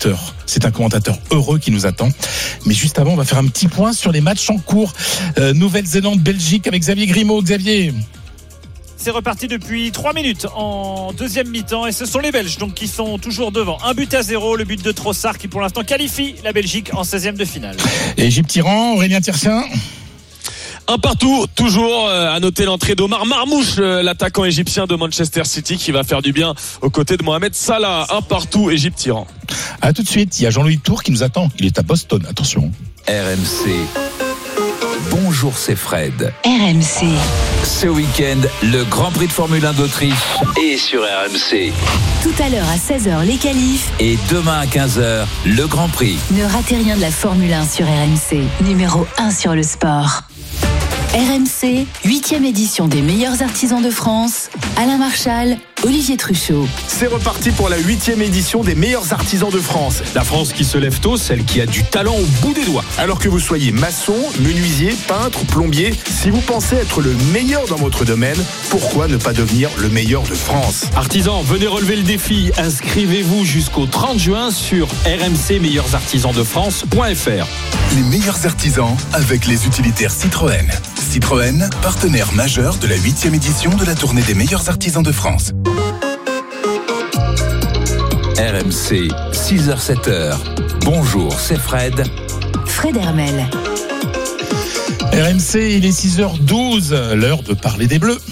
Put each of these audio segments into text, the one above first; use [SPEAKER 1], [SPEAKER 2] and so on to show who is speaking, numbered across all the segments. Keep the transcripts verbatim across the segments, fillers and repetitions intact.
[SPEAKER 1] commentateur. C'est un commentateur heureux qui nous attend. Mais juste avant, on va faire un petit point sur les matchs en cours. Euh, Nouvelle-Zélande, Belgique avec Xavier Grimaud. Xavier.
[SPEAKER 2] C'est reparti depuis trois minutes en deuxième mi-temps et ce sont les Belges donc qui sont toujours devant. Un but à zéro, le but de Trossard qui pour l'instant qualifie la Belgique en seizième de finale.
[SPEAKER 1] Égypte-Iran, Aurélien Tiercien.
[SPEAKER 3] Un partout, toujours à noter l'entrée d'Omar Marmouche, l'attaquant égyptien de Manchester City qui va faire du bien aux côtés de Mohamed Salah. Un partout, Égypte-Iran.
[SPEAKER 1] A tout de suite, il y a Jean-Louis Tour qui nous attend. Il est à Boston, attention.
[SPEAKER 4] R M C. Bonjour, c'est Fred.
[SPEAKER 5] R M C.
[SPEAKER 4] Ce week-end, le Grand Prix de Formule un d'Autriche est sur R M C.
[SPEAKER 5] Tout à l'heure à seize heures, les qualifs.
[SPEAKER 4] Et demain à quinze heures, le Grand Prix.
[SPEAKER 5] Ne ratez rien de la Formule un sur R M C. Numéro un sur le sport. R M C, huitième édition des meilleurs artisans de France. Alain Marchal, Olivier Truchot.
[SPEAKER 6] C'est reparti pour la huitième édition des meilleurs artisans de France. La France qui se lève tôt, celle qui a du talent au bout des doigts. Alors que vous soyez maçon, menuisier, peintre, plombier, si vous pensez être le meilleur dans votre domaine, pourquoi ne pas devenir le meilleur de France ?
[SPEAKER 7] Artisans, venez relever le défi. Inscrivez-vous jusqu'au trente juin sur r m c meilleurs artisans de france point f r.
[SPEAKER 8] Les meilleurs artisans avec les utilitaires Citroën. Citroën, partenaire majeur de la huitième édition de la tournée des meilleurs artisans de France.
[SPEAKER 4] R M C, six heures sept heures. Bonjour, c'est Fred.
[SPEAKER 5] Fred Hermel.
[SPEAKER 1] R M C, il est six heures douze, l'heure de parler des Bleus.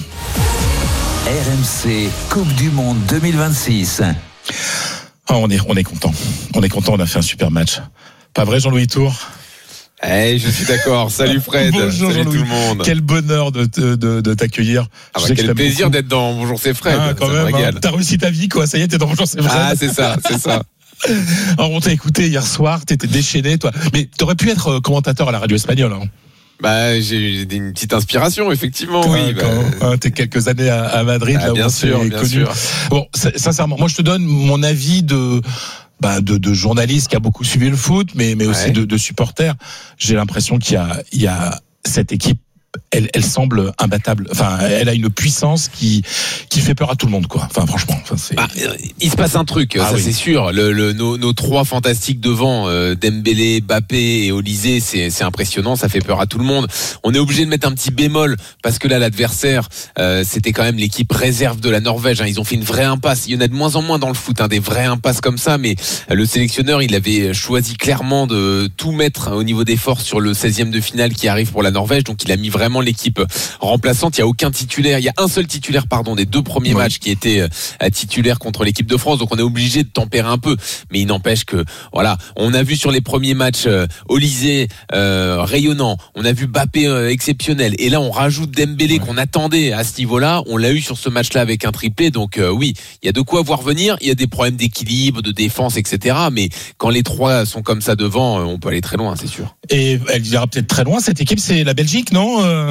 [SPEAKER 4] R M C, Coupe du Monde deux mille vingt-six.
[SPEAKER 1] Oh, on est, on est content. On est content, on a fait un super match. Pas vrai, Jean-Louis Tour ?
[SPEAKER 9] Eh, je suis d'accord. Salut Fred.
[SPEAKER 1] Bonjour
[SPEAKER 9] Salut
[SPEAKER 1] Jean-Louis.
[SPEAKER 9] tout le monde.
[SPEAKER 1] Quel bonheur de, de, de, de t'accueillir.
[SPEAKER 9] Ah bah, quel plaisir beaucoup. D'être dans Bonjour c'est Fred.
[SPEAKER 1] Ah, quand
[SPEAKER 9] ça
[SPEAKER 1] même, hein, t'as réussi ta vie, quoi. Ça y est, t'es dans Bonjour c'est Fred.
[SPEAKER 9] Ah, c'est ça, c'est ça.
[SPEAKER 1] Alors, on t'a écouté hier soir, t'étais déchaîné, toi. Mais t'aurais pu être commentateur à la radio espagnole, hein.
[SPEAKER 9] Bah, j'ai eu une petite inspiration, effectivement,
[SPEAKER 1] quand,
[SPEAKER 9] oui.
[SPEAKER 1] Quand,
[SPEAKER 9] bah...
[SPEAKER 1] hein, t'es quelques années à, à Madrid,
[SPEAKER 9] ah,
[SPEAKER 1] là
[SPEAKER 9] bien
[SPEAKER 1] où on
[SPEAKER 9] sûr,
[SPEAKER 1] s'est
[SPEAKER 9] bien
[SPEAKER 1] connu.
[SPEAKER 9] sûr.
[SPEAKER 1] Bon, sincèrement, moi je te donne mon avis de, bah, de, de journaliste qui a beaucoup suivi le foot, mais, mais aussi ouais. de, de supporter. J'ai l'impression qu'il y a, il y a cette équipe. Elle, elle semble imbattable. Enfin, elle a une puissance qui qui fait peur à tout le monde, quoi. Enfin, franchement, enfin, c'est...
[SPEAKER 9] Bah, il se passe un truc, ah, ça oui. c'est sûr. Le, le, nos, nos trois fantastiques devant, euh, Dembélé, Mbappé et Olysée, c'est, c'est impressionnant. Ça fait peur à tout le monde. On est obligé de mettre un petit bémol parce que là, l'adversaire, euh, c'était quand même l'équipe réserve de la Norvège. Hein. Ils ont fait une vraie impasse. Il y en a de moins en moins dans le foot, hein, des vraies impasses comme ça. Mais le sélectionneur, il avait choisi clairement de tout mettre au niveau des forces sur le seizième de finale qui arrive pour la Norvège. Donc, il a mis vraiment l'équipe remplaçante. Il n'y a aucun titulaire. Il y a un seul titulaire, pardon, des deux premiers oui. matchs qui était euh, titulaire contre l'équipe de France. Donc on est obligé de tempérer un peu. Mais il n'empêche que, voilà, on a vu sur les premiers matchs euh, Olysée euh, rayonnant. On a vu Mbappé euh, exceptionnel. Et là, on rajoute Dembélé ouais. qu'on attendait à ce niveau-là. On l'a eu sur ce match-là avec un triplé. Donc euh, oui, il y a de quoi voir venir. Il y a des problèmes d'équilibre, de défense, et cetera. Mais quand les trois sont comme ça devant, euh, on peut aller très loin, c'est sûr.
[SPEAKER 1] Et elle ira peut-être très loin. Cette équipe, c'est la Belgique, non euh...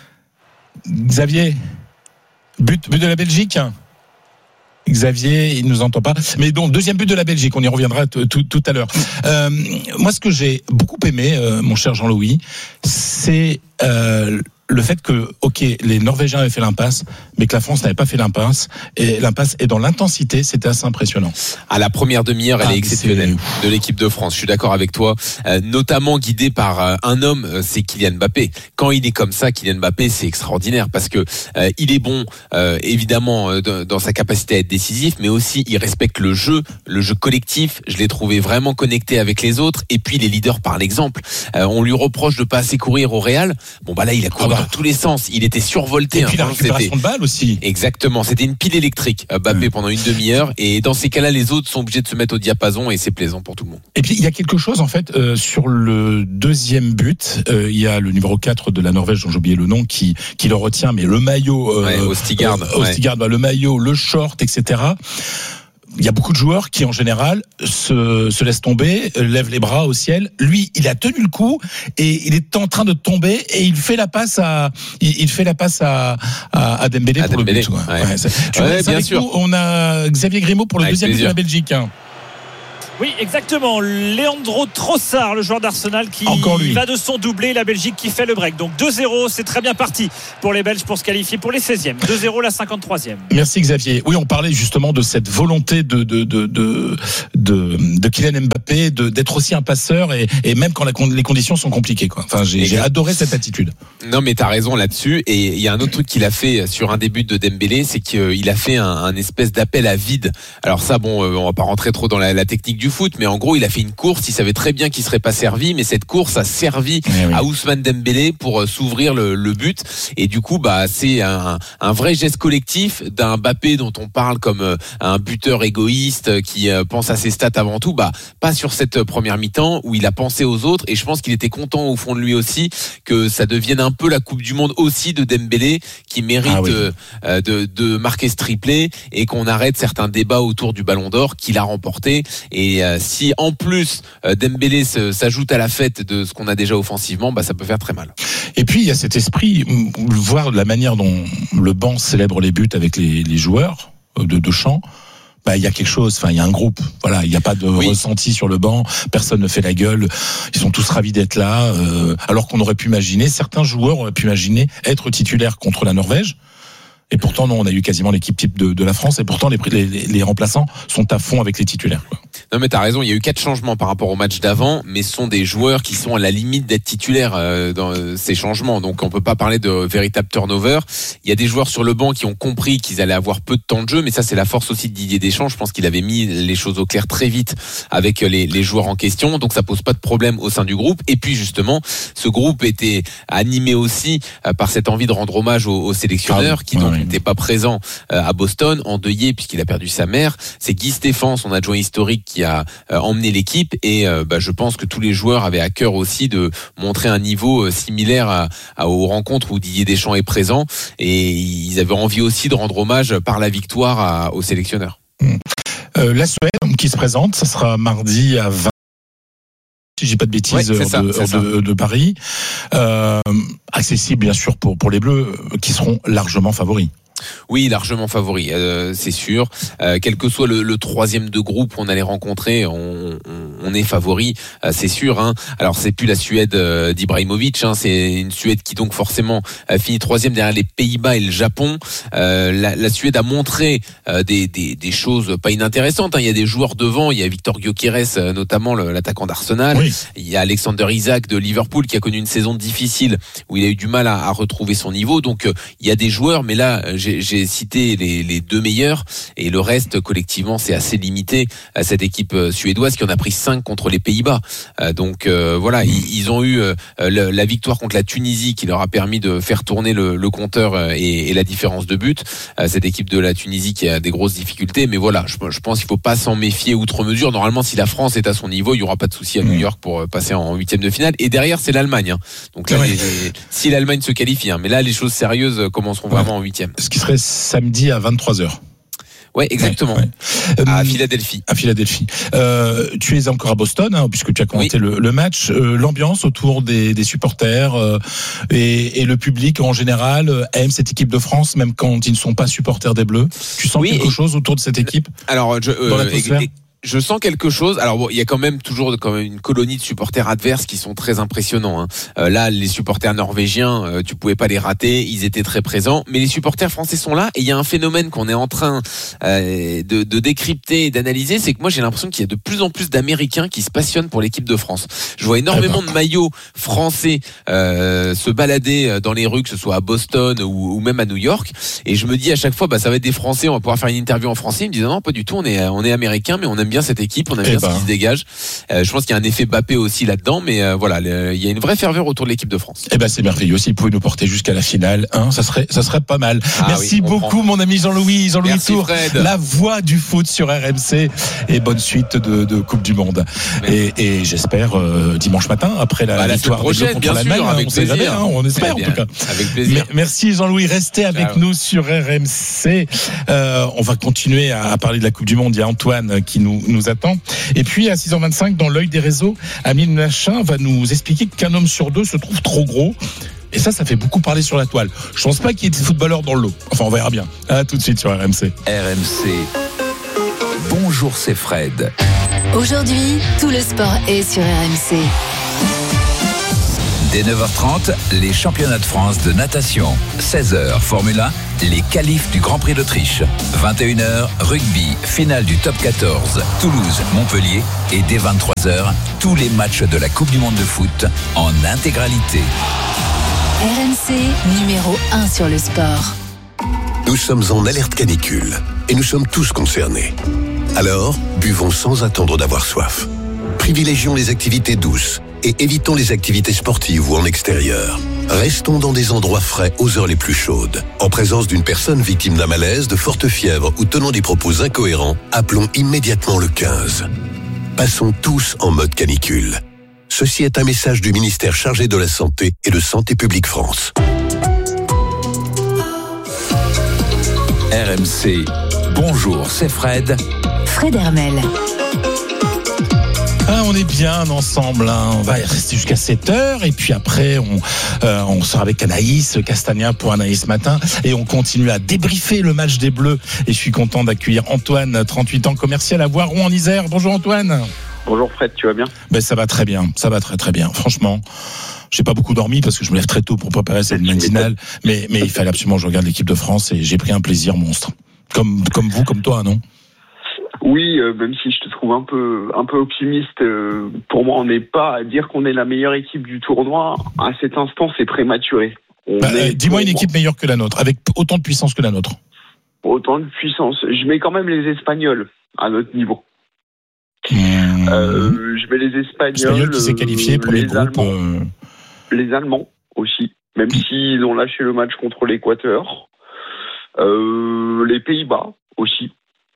[SPEAKER 1] Xavier, but, but de la Belgique. Xavier, il ne nous entend pas. Mais donc, deuxième but de la Belgique, on y reviendra t- t- tout à l'heure. Euh, moi, ce que j'ai beaucoup aimé, euh, mon cher Jean-Louis, c'est euh, le fait que, ok, les Norvégiens avaient fait l'impasse, mais que la France n'avait pas fait l'impasse. Et l'impasse est dans l'intensité, c'était assez impressionnant.
[SPEAKER 9] À la première demi-heure, elle ah, est exceptionnelle c'est... de l'équipe de France. Je suis d'accord avec toi, euh, notamment guidé par euh, un homme, euh, c'est Kylian Mbappé. Quand il est comme ça, Kylian Mbappé, c'est extraordinaire parce que euh, il est bon, euh, évidemment, euh, de, dans sa capacité à être décisif, mais aussi il respecte le jeu, le jeu collectif. Je l'ai trouvé vraiment connecté avec les autres. Et puis les leaders par l'exemple. Euh, on lui reproche de pas assez courir au Real. Bon bah là, il a couru dans tous les sens. Il était survolté.
[SPEAKER 1] Et puis
[SPEAKER 9] hein,
[SPEAKER 1] la récupération
[SPEAKER 9] c'était...
[SPEAKER 1] de balle aussi.
[SPEAKER 9] Exactement. C'était une pile électrique, Mbappé, mmh. pendant une demi-heure. Et dans ces cas-là, les autres sont obligés de se mettre au diapason et c'est plaisant pour tout le monde.
[SPEAKER 1] Et puis il y a quelque chose en fait euh, sur le deuxième but. Euh, il y a le numéro quatre de la Norvège, dont j'ai oublié le nom, qui qui le retient. Mais le maillot, euh,
[SPEAKER 9] ouais, Ostigard,
[SPEAKER 1] euh, Ostigard, ouais. bah, le maillot, le short, et cetera. Il y a beaucoup de joueurs qui, en général, se, se laissent tomber, lèvent les bras au ciel. Lui, il a tenu le coup et il est en train de tomber et il fait la passe à, il, il fait la passe à, à, à Dembélé
[SPEAKER 9] à
[SPEAKER 1] pour
[SPEAKER 9] Dembélé.
[SPEAKER 1] le but. Ouais.
[SPEAKER 9] Ouais.
[SPEAKER 1] Ouais, ça, tu
[SPEAKER 9] ouais,
[SPEAKER 1] vois,
[SPEAKER 9] bien sûr.
[SPEAKER 1] Nous, on a Xavier Grimaud pour le
[SPEAKER 9] Avec
[SPEAKER 1] deuxième
[SPEAKER 9] plaisir.
[SPEAKER 1] but de la Belgique.
[SPEAKER 2] Oui, exactement. Leandro Trossard, le joueur d'Arsenal qui va de son doublé, la Belgique qui fait le break. Donc deux zéro, c'est très bien parti pour les Belges pour se qualifier pour les seizièmes. deux zéro, la cinquante-troisième.
[SPEAKER 1] Merci Xavier. Oui, on parlait justement de cette volonté de de de de de, de Kylian Mbappé de d'être aussi un passeur et, et même quand la, les conditions sont compliquées, quoi. Enfin, j'ai, j'ai adoré cette attitude.
[SPEAKER 9] Non, mais t'as raison là-dessus. Et il y a un autre truc qu'il a fait sur un des buts de Dembélé, c'est qu'il a fait un, un espèce d'appel à vide. Alors ça, bon, on va pas rentrer trop dans la, la technique du foot, mais en gros, il a fait une course. Il savait très bien qu'il serait pas servi, mais cette course a servi eh oui. à Ousmane Dembélé pour euh, s'ouvrir le, le but. Et du coup, bah, c'est un, un vrai geste collectif d'un Mbappé dont on parle comme euh, un buteur égoïste qui euh, pense à ses stats avant tout. Bah, pas sur cette première mi-temps où il a pensé aux autres. Et je pense qu'il était content au fond de lui aussi que ça devienne un peu la Coupe du Monde aussi de Dembélé qui mérite ah oui. euh, de, de marquer ce triplé et qu'on arrête certains débats autour du Ballon d'Or qu'il a remporté. Et euh, si en plus euh, Dembélé se, s'ajoute à la fête de ce qu'on a déjà offensivement, bah ça peut faire très mal.
[SPEAKER 1] Et puis il y a cet esprit, voir la manière dont le banc célèbre les buts avec les, les joueurs de, de champ. Bah, il y a quelque chose, enfin, il y a un groupe. Voilà, il n'y a pas de oui. ressenti sur le banc. Personne ne fait la gueule. Ils sont tous ravis d'être là. Euh, alors qu'on aurait pu imaginer, certains joueurs auraient pu imaginer être titulaires contre la Norvège. Et pourtant, non, on a eu quasiment l'équipe type de, de la France. Et pourtant, les, les, les remplaçants sont à fond avec les titulaires, quoi.
[SPEAKER 9] Non, mais t'as raison. Il y a eu quatre changements par rapport au match d'avant, mais ce sont des joueurs qui sont à la limite d'être titulaires euh, dans euh, ces changements. Donc, on peut pas parler de véritable turnover. Il y a des joueurs sur le banc qui ont compris qu'ils allaient avoir peu de temps de jeu, mais ça, c'est la force aussi de Didier Deschamps. Je pense qu'il avait mis les choses au clair très vite avec les, les joueurs en question. Donc, ça pose pas de problème au sein du groupe. Et puis, justement, ce groupe était animé aussi euh, par cette envie de rendre hommage au, au sélectionneur, qui donc n'était pas présent euh, à Boston, endeuillé puisqu'il a perdu sa mère. C'est Guy Stéphane, son adjoint historique, qui a euh, emmené l'équipe et euh, bah, je pense que tous les joueurs avaient à cœur aussi de montrer un niveau euh, similaire à, à, aux rencontres où Didier Deschamps est présent et ils avaient envie aussi de rendre hommage par la victoire à, au sélectionneur.
[SPEAKER 1] Mmh. Euh, la Suède qui se présente, ça sera mardi à vingt si je dis pas de bêtises, ouais, ça, de, de, de Paris. Euh, accessible bien sûr pour, pour les Bleus qui seront largement favoris.
[SPEAKER 9] Oui, largement favori, euh, c'est sûr. Euh, quel que soit le, le troisième de groupe qu'on allait rencontrer, on, on, on est favori, euh, c'est sûr. Hein. Alors c'est plus la Suède euh, d'Ibrahimovic, hein, c'est une Suède qui donc forcément a fini troisième derrière les Pays-Bas et le Japon. Euh, la, la Suède a montré euh, des, des, des choses pas inintéressantes. Hein. Il y a des joueurs devant, il y a Victor Gyökeres euh, notamment le, l'attaquant d'Arsenal. Oui. Il y a Alexander Isak de Liverpool qui a connu une saison difficile où il a eu du mal à, à retrouver son niveau. Donc euh, il y a des joueurs, mais là J'ai, j'ai cité les, les deux meilleurs et le reste collectivement c'est assez limité à cette équipe suédoise qui en a pris cinq contre les Pays-Bas. Euh, donc euh, voilà, ils, ils ont eu euh, le, la victoire contre la Tunisie qui leur a permis de faire tourner le, le compteur et, et la différence de but. Euh, cette équipe de la Tunisie qui a des grosses difficultés, mais voilà, je, je pense qu'il faut pas s'en méfier outre mesure. Normalement, si la France est à son niveau, il y aura pas de souci à New York pour passer en huitième de finale. Et derrière, c'est l'Allemagne. Hein. Donc là, les, les, si l'Allemagne se qualifie, hein, mais là, les choses sérieuses commenceront vraiment ouais. en huitième.
[SPEAKER 1] Ce qui serait samedi à vingt-trois heures.
[SPEAKER 9] Ouais, exactement. Ouais, ouais. À Philadelphie.
[SPEAKER 1] À Philadelphie. Euh, tu es encore à Boston, hein, puisque tu as commenté oui. le, le match. Euh, l'ambiance autour des, des supporters euh, et, et le public en général euh, aime cette équipe de France, même quand ils ne sont pas supporters des Bleus. Tu sens oui, quelque et... chose autour de cette équipe?
[SPEAKER 9] Alors, je, euh, dans l'atmosphère et, et... Je sens quelque chose. Alors bon, il y a quand même toujours quand même une colonie de supporters adverses qui sont très impressionnants. Hein. Euh, là, les supporters norvégiens, euh, tu pouvais pas les rater. Ils étaient très présents. Mais les supporters français sont là. Et il y a un phénomène qu'on est en train euh, de, de décrypter et d'analyser, c'est que moi j'ai l'impression qu'il y a de plus en plus d'Américains qui se passionnent pour l'équipe de France. Je vois énormément de maillots français euh, se balader dans les rues, que ce soit à Boston ou, ou même à New York. Et je me dis à chaque fois, bah ça va être des Français. On va pouvoir faire une interview en français. Ils me disent non, pas du tout. On est on est américains, mais on aime bien cette équipe, on aime bien ben. ce qui se dégage. Euh, je pense qu'il y a un effet Mbappé aussi là-dedans, mais euh, voilà, le, il y a une vraie ferveur autour de l'équipe de France.
[SPEAKER 1] Eh ben c'est merveilleux. S'ils pouvaient nous porter jusqu'à la finale, hein, ça serait, ça serait pas mal. Ah, Merci oui, beaucoup, mon ami Jean-Louis, Jean-Louis Merci, Tour, Fred. La voix du foot sur R M C et bonne suite de, de Coupe du Monde. Et, et j'espère euh, dimanche matin après la
[SPEAKER 9] bah,
[SPEAKER 1] victoire
[SPEAKER 9] des Bleus contre l'Allemagne,
[SPEAKER 1] hein, on sait jamais, hein, on espère en tout cas.
[SPEAKER 9] Avec plaisir.
[SPEAKER 1] Mais, merci Jean-Louis, restez Ciao. avec nous sur R M C. Euh, on va continuer à, à parler de la Coupe du Monde. Il y a Antoine qui nous, nous attend. Et puis à six heures vingt-cinq, dans l'œil des réseaux, Amine Lachin va nous expliquer qu'un homme sur deux se trouve trop gros. Et ça, ça fait beaucoup parler sur la toile. Je pense pas qu'il y ait des footballeurs dans le lot. Enfin, on verra bien. À tout de suite sur R M C.
[SPEAKER 4] R M C. Bonjour, c'est Fred.
[SPEAKER 5] Aujourd'hui, tout le sport est sur R M C.
[SPEAKER 4] Dès neuf heures trente, les championnats de France de natation. seize heures, Formule un, les qualifs du Grand Prix d'Autriche. vingt et une heures, rugby, finale du top quatorze, Toulouse, Montpellier. Et dès vingt-trois heures, tous les matchs de la Coupe du Monde de foot en intégralité.
[SPEAKER 5] R M C, numéro un sur le sport.
[SPEAKER 10] Nous sommes en alerte canicule et nous sommes tous concernés. Alors, buvons sans attendre d'avoir soif. Privilégions les activités douces et évitons les activités sportives ou en extérieur. Restons dans des endroits frais aux heures les plus chaudes. En présence d'une personne victime d'un malaise, de forte fièvre ou tenant des propos incohérents, appelons immédiatement le quinze. Passons tous en mode canicule. Ceci est un message du ministère chargé de la Santé et de Santé publique France.
[SPEAKER 4] R M C, bonjour, c'est Fred.
[SPEAKER 5] Fred Hermel.
[SPEAKER 1] Ah, on est bien ensemble, hein. On va rester jusqu'à sept heures et puis après on, euh, on sera avec Anaïs Castagna pour Anaïs Matin et on continue à débriefer le match des Bleus et je suis content d'accueillir Antoine, trente-huit ans, commercial à Voiron en Isère. Bonjour Antoine.
[SPEAKER 11] Bonjour Fred, tu vas bien?
[SPEAKER 1] Ben ça va très bien, ça va très très bien. Franchement, j'ai pas beaucoup dormi parce que je me lève très tôt pour préparer cette matinale, mais mais il fallait absolument que je regarde l'équipe de France et j'ai pris un plaisir monstre. Comme comme vous, comme toi, non?
[SPEAKER 11] Oui, euh, même si je te trouve un peu un peu optimiste, euh, pour moi on n'est pas à dire qu'on est la meilleure équipe du tournoi. À cet instant, c'est prématuré.
[SPEAKER 1] Bah, euh, dis-moi une équipe meilleure que la nôtre, avec autant de puissance que la nôtre.
[SPEAKER 11] Autant de puissance. Je mets quand même les Espagnols à notre niveau.
[SPEAKER 1] Mmh.
[SPEAKER 11] Euh, je mets les Espagnols.
[SPEAKER 1] Espagnols qui s'est qualifié pour les groupe,
[SPEAKER 11] Allemands,
[SPEAKER 1] euh...
[SPEAKER 11] les Allemands aussi, même mmh. s'ils ont lâché le match contre l'Équateur. Euh, les Pays-Bas aussi.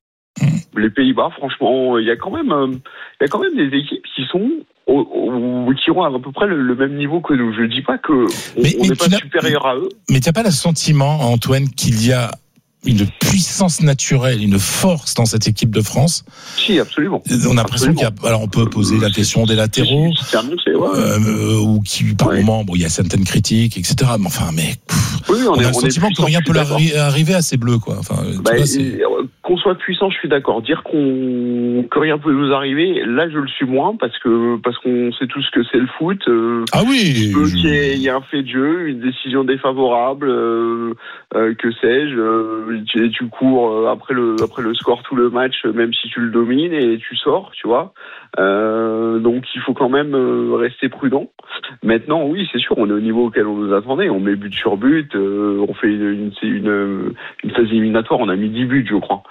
[SPEAKER 11] Les Pays-Bas, franchement, il y a quand même, euh, il y a quand même des équipes qui sont au, au, qui ont à peu près le, le même niveau que nous. Je dis pas que on n'est pas supérieur à eux.
[SPEAKER 1] Mais tu n'as pas le sentiment, Antoine, qu'il y a une puissance naturelle, une force dans cette équipe de France?
[SPEAKER 11] Si, absolument.
[SPEAKER 1] On a l'impression qu'il y a. Alors, on peut poser la question des latéraux,
[SPEAKER 11] c'est annoncé, ouais.
[SPEAKER 1] euh, ou qui, par ouais. moment, bon, il y a certaines critiques, et cetera. Mais enfin, mais pff,
[SPEAKER 11] oui, on,
[SPEAKER 1] on
[SPEAKER 11] est,
[SPEAKER 1] a le
[SPEAKER 11] on
[SPEAKER 1] sentiment
[SPEAKER 11] est
[SPEAKER 1] que rien peut l'arri- arriver à ces Bleus, quoi. Enfin,
[SPEAKER 11] bah,
[SPEAKER 1] vois, c'est...
[SPEAKER 11] qu'on soit puissant, je suis d'accord. Dire qu'on que rien peut nous arriver, là, je le suis moins parce que parce qu'on sait tous que c'est le foot. Euh,
[SPEAKER 1] ah oui.
[SPEAKER 11] Je... Qu'il y, ait, il y a un fait de jeu, une décision défavorable, euh, euh, que sais-je. Euh, tu, tu cours après le après le score tout le match, même si tu le domines et tu sors, tu vois. Euh, donc il faut quand même rester prudent. Maintenant, oui, c'est sûr, on est au niveau auquel on nous attendait. On met but sur but, euh, on fait une, une, une, une phase éliminatoire, on a mis dix buts, je crois.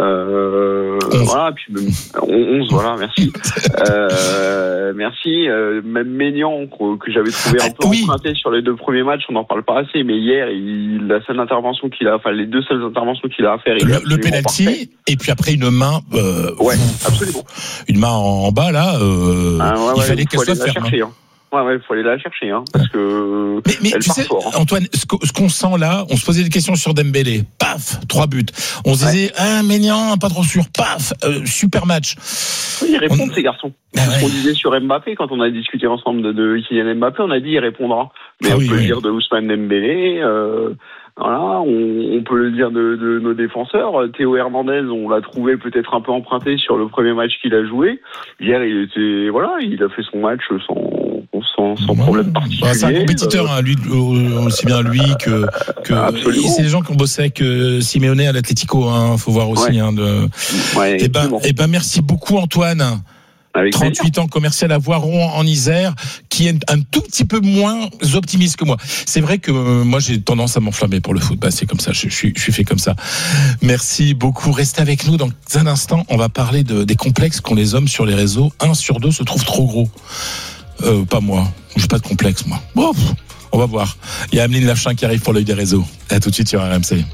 [SPEAKER 11] Euh, voilà, puis onze, voilà, merci. Euh, merci. Euh, même Maignan, que j'avais trouvé un peu oui. emprunté sur les deux premiers matchs, on n'en parle pas assez, mais hier, il, la seule intervention qu'il a, enfin les deux seules interventions qu'il a à faire, il
[SPEAKER 1] le, le penalty et puis après une main. Euh,
[SPEAKER 11] ouais, absolument.
[SPEAKER 1] Une main en bas là. Euh,
[SPEAKER 11] ah, ouais,
[SPEAKER 1] il
[SPEAKER 11] ouais,
[SPEAKER 1] fallait qu'elle soit ferme.
[SPEAKER 11] Chercher, hein. Ouais, ouais, il faut aller la chercher, hein, parce que.
[SPEAKER 1] Mais, mais
[SPEAKER 11] elle
[SPEAKER 1] tu
[SPEAKER 11] part
[SPEAKER 1] sais,
[SPEAKER 11] fort, hein.
[SPEAKER 1] Antoine, ce qu'on sent là, on se posait des questions sur Dembélé, paf, trois buts. On se disait, ouais. ah, Maignan, pas trop sûr, paf, euh, super match.
[SPEAKER 11] Oui, ils répondent, on... ces garçons.
[SPEAKER 1] Ah,
[SPEAKER 11] c'est
[SPEAKER 1] ouais.
[SPEAKER 11] ce qu'on disait sur Mbappé, quand on a discuté ensemble de, de Kylian Mbappé, on a dit il répondra. Mais ah, on oui, peut oui. le dire de Ousmane Dembélé, euh, voilà, on, on peut le dire de, de nos défenseurs. Théo Hernandez, on l'a trouvé peut-être un peu emprunté sur le premier match qu'il a joué. Hier, il était, voilà, il a fait son match sans, sans, sans problème particulier.
[SPEAKER 1] Bah, c'est un compétiteur, euh, hein, lui, aussi bien lui que, que c'est les gens qui ont bossé avec euh, Simeone à l'Atlético, hein, faut voir aussi, ouais. hein, de,
[SPEAKER 11] ouais,
[SPEAKER 1] et ben, et ben, merci beaucoup, Antoine.
[SPEAKER 11] Avec
[SPEAKER 1] trente-huit ans, commercial à Voiron en Isère, qui est un tout petit peu moins optimiste que moi. C'est vrai que euh, moi j'ai tendance à m'enflammer pour le foot. Bah, c'est comme ça, je, je, suis, je suis fait comme ça. Merci beaucoup. Restez avec nous. Dans un instant, on va parler de, des complexes qu'ont les hommes sur les réseaux. Un sur deux se trouve trop gros. Euh, pas moi. J'ai pas de complexe, moi. Bon, on va voir. Il y a Ameline Lachin qui arrive pour l'œil des réseaux. À tout de suite sur R M C.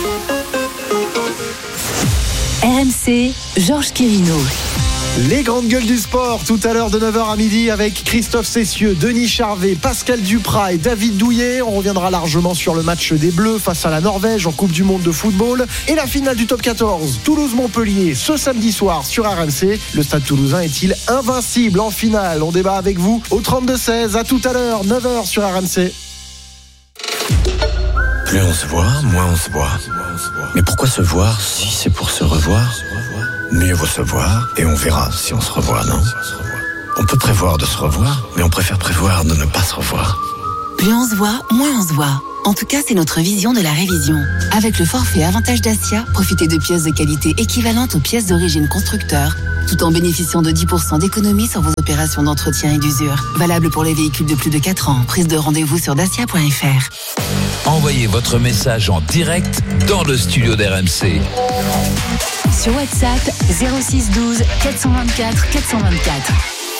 [SPEAKER 5] R M C, Georges Quirino.
[SPEAKER 12] Les grandes gueules du sport, tout à l'heure de neuf heures à midi avec Christophe Cessieux, Denis Charvet, Pascal Duprat et David Douillet. On reviendra largement sur le match des Bleus face à la Norvège en Coupe du Monde de football et la finale du top quatorze, Toulouse-Montpellier, ce samedi soir sur R M C. Le Stade Toulousain est-il invincible en finale? On débat avec vous au trente-deux seize. À tout à l'heure, neuf heures sur R M C.
[SPEAKER 13] Plus on se voit, moins on se voit. Mais pourquoi se voir si c'est pour se revoir ? mieux vaut se voir et on verra si on se revoit, non ? On peut prévoir de se revoir, mais on préfère prévoir de ne pas se revoir.
[SPEAKER 5] Plus on se voit, moins on se voit. En tout cas, c'est notre vision de la révision. Avec le forfait Avantage Dacia, profitez de pièces de qualité équivalentes aux pièces d'origine constructeur, tout en bénéficiant de dix pour cent d'économie sur vos opérations d'entretien et d'usure. Valable pour les véhicules de plus de quatre ans. Prise de rendez-vous sur dacia point f r.
[SPEAKER 4] Envoyez votre message en direct dans le studio d'R M C.
[SPEAKER 5] Sur WhatsApp, zéro six douze quatre cent vingt-quatre quatre cent vingt-quatre.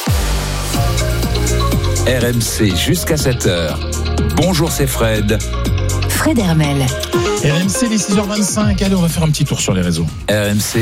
[SPEAKER 4] R M C jusqu'à sept heures. Bonjour, c'est Fred.
[SPEAKER 5] Fred Hermel.
[SPEAKER 1] R M C, les six heures vingt-cinq. Allez, on va faire un petit tour sur les réseaux.
[SPEAKER 4] R M C,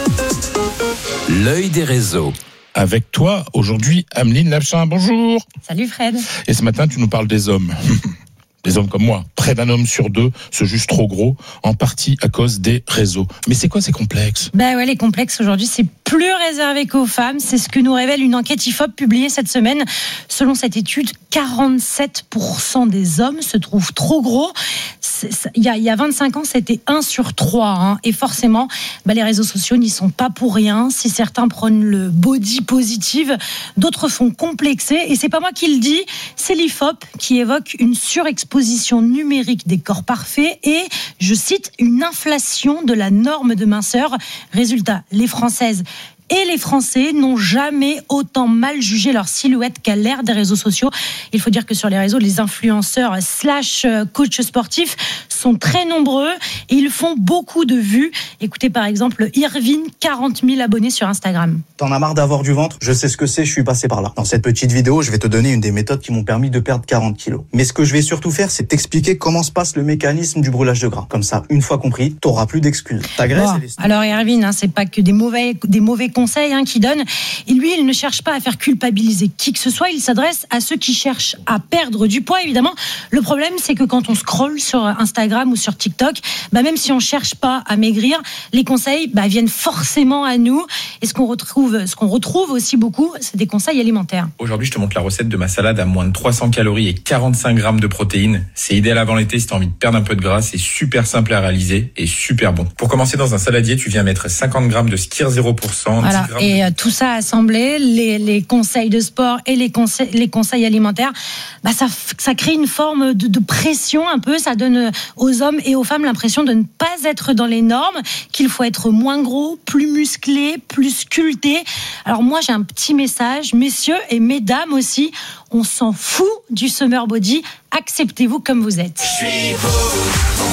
[SPEAKER 4] l'œil des réseaux.
[SPEAKER 1] Avec toi, aujourd'hui, Ameline Lapchin. Bonjour.
[SPEAKER 14] Salut Fred.
[SPEAKER 1] Et ce matin, tu nous parles des hommes. Des hommes comme moi. Près d'un homme sur deux se juge trop gros, en partie à cause des réseaux. Mais c'est quoi ces complexes ?
[SPEAKER 14] Ben ouais, les complexes aujourd'hui, c'est plus réservé qu'aux femmes. C'est ce que nous révèle une enquête I F O P publiée cette semaine. Selon cette étude, quarante-sept pour cent des hommes se trouvent trop gros. Il y a, il y a vingt-cinq ans, c'était un sur trois. Hein. Et forcément, ben les réseaux sociaux n'y sont pas pour rien. Si certains prônent le body positive, d'autres font complexer. Et c'est pas moi qui le dis, c'est l'I F O P qui évoque une surexposition numérique des corps parfaits et, je cite, une inflation de la norme de minceur. Résultat, les Françaises et les Français n'ont jamais autant mal jugé leur silhouette qu'à l'ère des réseaux sociaux. Il faut dire que sur les réseaux, les influenceurs slash coachs sportifs sont très nombreux et ils font beaucoup de vues. Écoutez par exemple Irvine, quarante mille abonnés sur Instagram.
[SPEAKER 15] T'en as marre d'avoir du ventre ? Je sais ce que c'est, je suis passé par là. Dans cette petite vidéo, je vais te donner une des méthodes qui m'ont permis de perdre quarante kilos. Mais ce que je vais surtout faire, c'est t'expliquer comment se passe le mécanisme du brûlage de gras. Comme ça, une fois compris, t'auras plus d'excuses. Ta graisse,
[SPEAKER 14] bon,
[SPEAKER 15] elle est...
[SPEAKER 14] Alors Irvine, hein, c'est pas que des mauvais, des mauvais conseils hein, qu'il donne. Et lui, il ne cherche pas à faire culpabiliser qui que ce soit. Il s'adresse à ceux qui cherchent à perdre du poids, évidemment. Le problème, c'est que quand on scrolle sur Instagram ou sur TikTok, bah, même si on cherche pas à maigrir, les conseils bah, viennent forcément à nous. Et ce qu'on retrouve, ce qu'on retrouve aussi beaucoup, c'est des conseils alimentaires.
[SPEAKER 16] Aujourd'hui, je te montre la recette de ma salade à moins de trois cents calories et quarante-cinq grammes de protéines. C'est idéal avant l'été si tu as envie de perdre un peu de gras. C'est super simple à réaliser et super bon. Pour commencer, dans un saladier, tu viens mettre cinquante grammes de Skyr zéro pour cent.
[SPEAKER 14] Voilà. Et euh, tout ça assemblé, les, les conseils de sport et les conseils, les conseils alimentaires, bah ça, ça crée une forme de, de pression un peu. Ça donne aux hommes et aux femmes l'impression de ne pas être dans les normes, qu'il faut être moins gros, plus musclé, plus sculpté. Alors moi, j'ai un petit message, messieurs et mesdames aussi, on s'en fout du summer body. Acceptez-vous comme vous êtes. Je suis beau.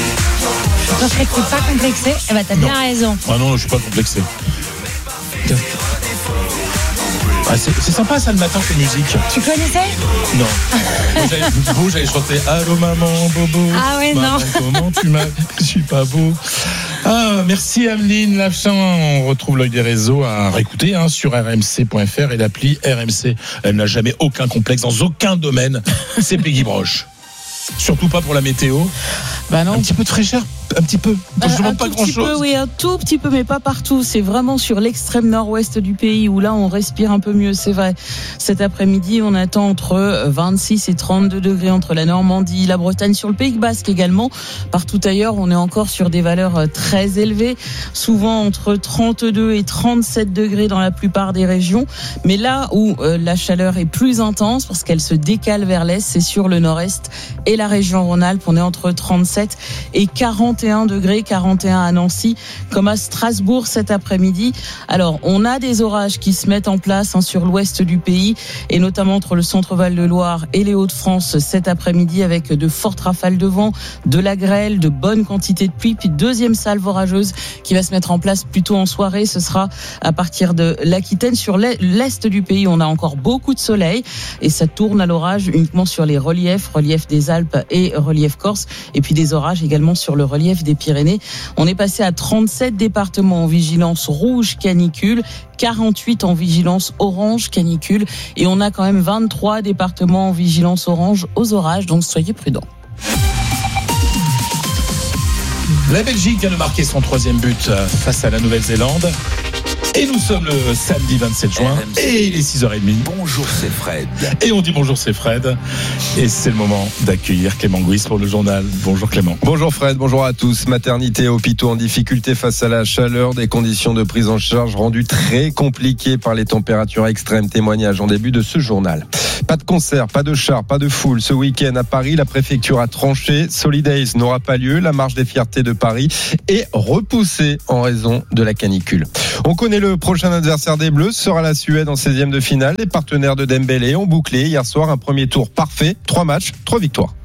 [SPEAKER 14] Toi, Fred, t'es pas complexé ? Eh ben, t'as bien raison.
[SPEAKER 1] Ah non, je suis pas complexé. Ah, c'est, c'est sympa ça le matin comme musique.
[SPEAKER 14] Tu connaissais ?
[SPEAKER 1] Non. Moi, j'allais, beau, j'allais chanter Allô maman, bobo.
[SPEAKER 14] Ah ouais,
[SPEAKER 1] maman,
[SPEAKER 14] non.
[SPEAKER 1] Comment tu m'as. Je suis pas beau. Ah, merci Ameline Lapchin. On retrouve l'œil des réseaux à réécouter hein, sur r m c point f r et l'appli R M C. Elle n'a jamais aucun complexe dans aucun domaine. C'est Peggy Broche. Surtout pas pour la météo.
[SPEAKER 17] Bah non.
[SPEAKER 1] Un petit peu de fraîcheur, un petit peu.
[SPEAKER 17] Un,
[SPEAKER 1] je demande
[SPEAKER 17] un
[SPEAKER 1] pas
[SPEAKER 17] tout
[SPEAKER 1] grand
[SPEAKER 17] petit
[SPEAKER 1] chose.
[SPEAKER 17] Peu, oui, un tout petit peu, mais pas partout. C'est vraiment sur l'extrême nord-ouest du pays où là on respire un peu mieux. C'est vrai. Cet après-midi, on attend entre vingt-six et trente-deux degrés entre la Normandie, la Bretagne, sur le Pays Basque également. Partout ailleurs, on est encore sur des valeurs très élevées, souvent entre trente-deux et trente-sept degrés dans la plupart des régions. Mais là où euh, la chaleur est plus intense parce qu'elle se décale vers l'est, c'est sur le nord-est et la région Rhône-Alpes. On est entre trente-sept et quarante et un degrés, quarante et un à Nancy, comme à Strasbourg cet après-midi. Alors, on a des orages qui se mettent en place hein, sur l'ouest du pays et notamment entre le centre-val de Loire et les Hauts-de-France cet après-midi avec de fortes rafales de vent, de la grêle, de bonnes quantités de pluie. Puis deuxième salve orageuse qui va se mettre en place plutôt en soirée. Ce sera à partir de l'Aquitaine. Sur l'est du pays, on a encore beaucoup de soleil et ça tourne à l'orage uniquement sur les reliefs, relief des Alpes et relief Corse. Et puis des orages également sur le relief des Pyrénées. On est passé à trente-sept départements en vigilance rouge canicule, quarante-huit en vigilance orange canicule et on a quand même vingt-trois départements en vigilance orange aux orages, donc soyez prudents.
[SPEAKER 1] La Belgique vient de marquer son troisième but face à la Nouvelle-Zélande. Et nous sommes le samedi vingt-sept juin et il est six heures trente.
[SPEAKER 4] Bonjour, c'est Fred.
[SPEAKER 1] Et on dit bonjour, c'est Fred. Et c'est le moment d'accueillir Clément Gouis pour le journal. Bonjour Clément.
[SPEAKER 18] Bonjour Fred, bonjour à tous. Maternité et hôpitaux en difficulté face à la chaleur, des conditions de prise en charge rendues très compliquées par les températures extrêmes. Témoignage en début de ce journal. Pas de concert, pas de char, pas de foule. Ce week-end à Paris, la préfecture a tranché. Solidays n'aura pas lieu. La marche des fiertés de Paris est repoussée en raison de la canicule. On connaît le prochain adversaire des Bleus, ce sera la Suède en seizième de finale. Les partenaires de Dembélé ont bouclé hier soir un premier tour parfait. Trois matchs, trois victoires.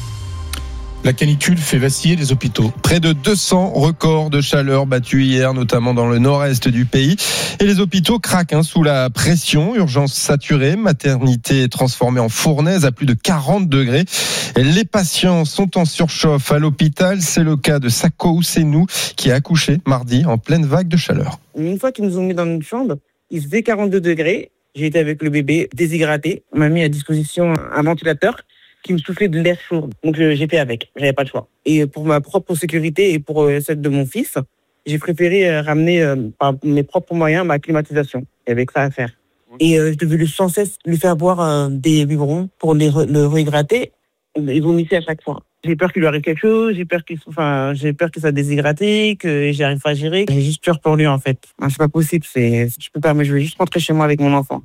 [SPEAKER 1] La canicule fait vaciller les hôpitaux.
[SPEAKER 18] Près de deux cents records de chaleur battus hier, notamment dans le nord-est du pays. Et les hôpitaux craquent hein, sous la pression. Urgence saturée, maternité transformée en fournaise à plus de quarante degrés. Et les patients sont en surchauffe à l'hôpital. C'est le cas de Sako Ousenou qui a accouché mardi en pleine vague de chaleur.
[SPEAKER 19] Une fois qu'ils nous ont mis dans une chambre, il faisait quarante-deux degrés. J'ai été avec le bébé déshydraté. On m'a mis à disposition un ventilateur qui me soufflait de l'air chaud. Donc j'ai fait avec, j'avais pas le choix. Et pour ma propre sécurité et pour celle de mon fils, j'ai préféré ramener par mes propres moyens ma climatisation. Il y avait que ça à faire. Et je devais sans cesse lui faire boire des biberons pour les re- le réhydrater. Ils vomissaient à chaque fois. J'ai peur qu'il lui arrive quelque chose, j'ai peur qu'il, enfin, j'ai peur qu'il soit déshydraté, que j'y arrive pas à gérer. J'ai juste peur pour lui en fait. C'est pas possible, c'est, je peux pas, mais je vais juste rentrer chez moi avec mon enfant.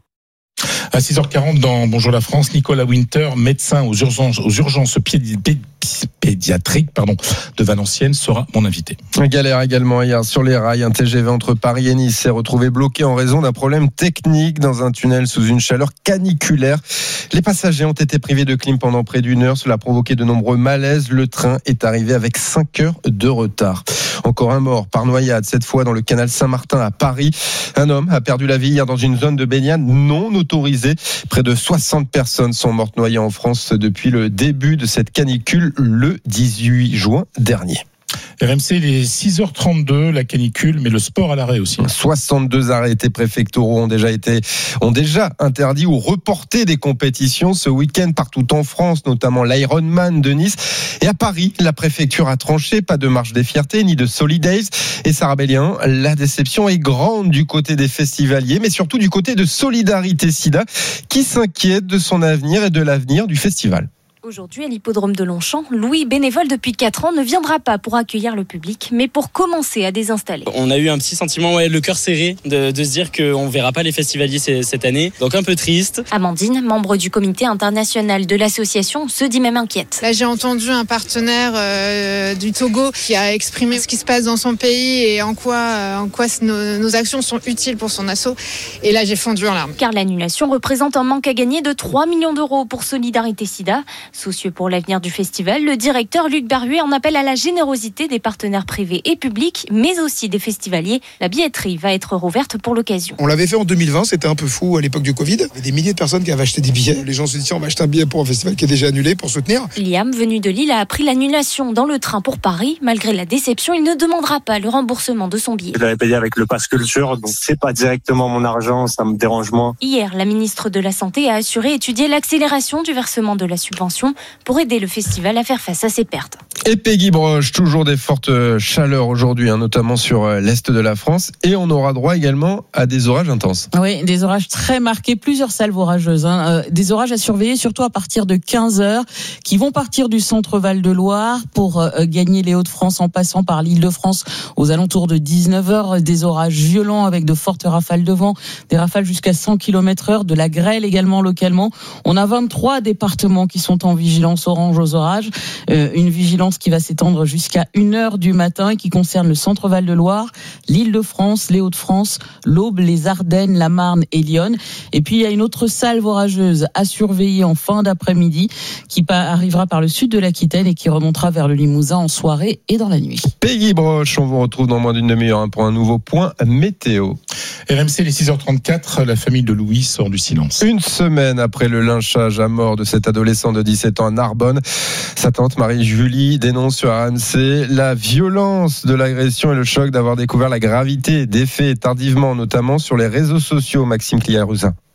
[SPEAKER 1] À six heures quarante dans Bonjour la France, Nicolas Winter, médecin aux urgences, aux urgences pédi- pédi- pédiatriques pardon, de Valenciennes, sera mon invité.
[SPEAKER 18] Galère également hier sur les rails. Un T G V entre Paris et Nice s'est retrouvé bloqué en raison d'un problème technique dans un tunnel sous une chaleur caniculaire. Les passagers ont été privés de clim pendant près d'une heure. Cela a provoqué de nombreux malaises. Le train est arrivé avec cinq heures de retard. Encore un mort par noyade, cette fois dans le canal Saint-Martin à Paris. Un homme a perdu la vie hier dans une zone de baignade non autorisée. Près de soixante personnes sont mortes noyées en France depuis le début de cette canicule le dix-huit juin dernier.
[SPEAKER 1] R M C, il est six heures trente-deux, la canicule, mais le sport à l'arrêt aussi.
[SPEAKER 18] soixante-deux arrêtés préfectoraux ont déjà été, ont déjà interdit ou reporté des compétitions ce week-end partout en France, notamment l'Ironman de Nice. Et à Paris, la préfecture a tranché, pas de marche des fiertés, ni de Solidays. Et Sarah Bellien, la déception est grande du côté des festivaliers, mais surtout du côté de Solidarité Sida, qui s'inquiète de son avenir et de l'avenir du festival.
[SPEAKER 20] Aujourd'hui, à l'hippodrome de Longchamp, Louis, bénévole depuis quatre ans, ne viendra pas pour accueillir le public, mais pour commencer à désinstaller.
[SPEAKER 21] On a eu un petit sentiment, ouais, le cœur serré, de, de se dire qu'on ne verra pas les festivaliers cette année, donc un peu triste.
[SPEAKER 20] Amandine, membre du comité international de l'association, se dit même inquiète.
[SPEAKER 22] Là, j'ai entendu un partenaire euh, du Togo qui a exprimé ce qui se passe dans son pays et en quoi, euh, en quoi nos, nos actions sont utiles pour son assaut. Et là, j'ai fondu en larmes.
[SPEAKER 20] Car l'annulation représente un manque à gagner de trois millions d'euros pour Solidarité Sida. Soucieux pour l'avenir du festival, le directeur Luc Barruet en appelle à la générosité des partenaires privés et publics, mais aussi des festivaliers. La billetterie va être rouverte pour l'occasion.
[SPEAKER 23] On l'avait fait en deux mille vingt, c'était un peu fou à l'époque du Covid. Il y avait des milliers de personnes qui avaient acheté des billets. Les gens se disaient, on va acheter un billet pour un festival qui est déjà annulé pour soutenir.
[SPEAKER 20] Liam, venu de Lille, a appris l'annulation dans le train pour Paris. Malgré la déception, il ne demandera pas le remboursement de son billet.
[SPEAKER 24] Je l'avais payé avec le pass culture, donc c'est pas directement mon argent, ça me dérange moins.
[SPEAKER 20] Hier, la ministre de la Santé a assuré étudier l'accélération du versement de la subvention pour aider le festival à faire face à ses pertes.
[SPEAKER 18] Et Peggy Broche, toujours des fortes chaleurs aujourd'hui, hein, notamment sur l'est de la France. Et on aura droit également à des orages intenses.
[SPEAKER 17] Oui, des orages très marqués, plusieurs salves orageuses. Hein. Euh, des orages à surveiller, surtout à partir de quinze heures, qui vont partir du centre Val-de-Loire pour euh, gagner les Hauts-de-France en passant par l'Île-de-France aux alentours de dix-neuf heures. Des orages violents avec de fortes rafales de vent, des rafales jusqu'à cent kilomètres heure, de la grêle également localement. On a vingt-trois départements qui sont en vigilance orange aux orages. Euh, une vigilance qui va s'étendre jusqu'à une heure du matin et qui concerne le centre Val-de-Loire, l'Île-de-France, les Hauts-de-France, l'Aube, les Ardennes, la Marne et Lyon. Et puis il y a une autre salve orageuse à surveiller en fin d'après-midi qui arrivera par le sud de l'Aquitaine et qui remontera vers le Limousin en soirée et dans la nuit.
[SPEAKER 18] Peggy Broche, on vous retrouve dans moins d'une demi-heure pour un nouveau point météo.
[SPEAKER 1] R M C, les six heures trente-quatre, la famille de Louis sort du silence.
[SPEAKER 18] Une semaine après le lynchage à mort de cet adolescent de dix-sept ans à Narbonne, sa tante Marie-Julie dénonce sur R M C la violence de l'agression et le choc d'avoir découvert la gravité des faits tardivement, notamment sur les réseaux sociaux. Maxime Cliaruzin.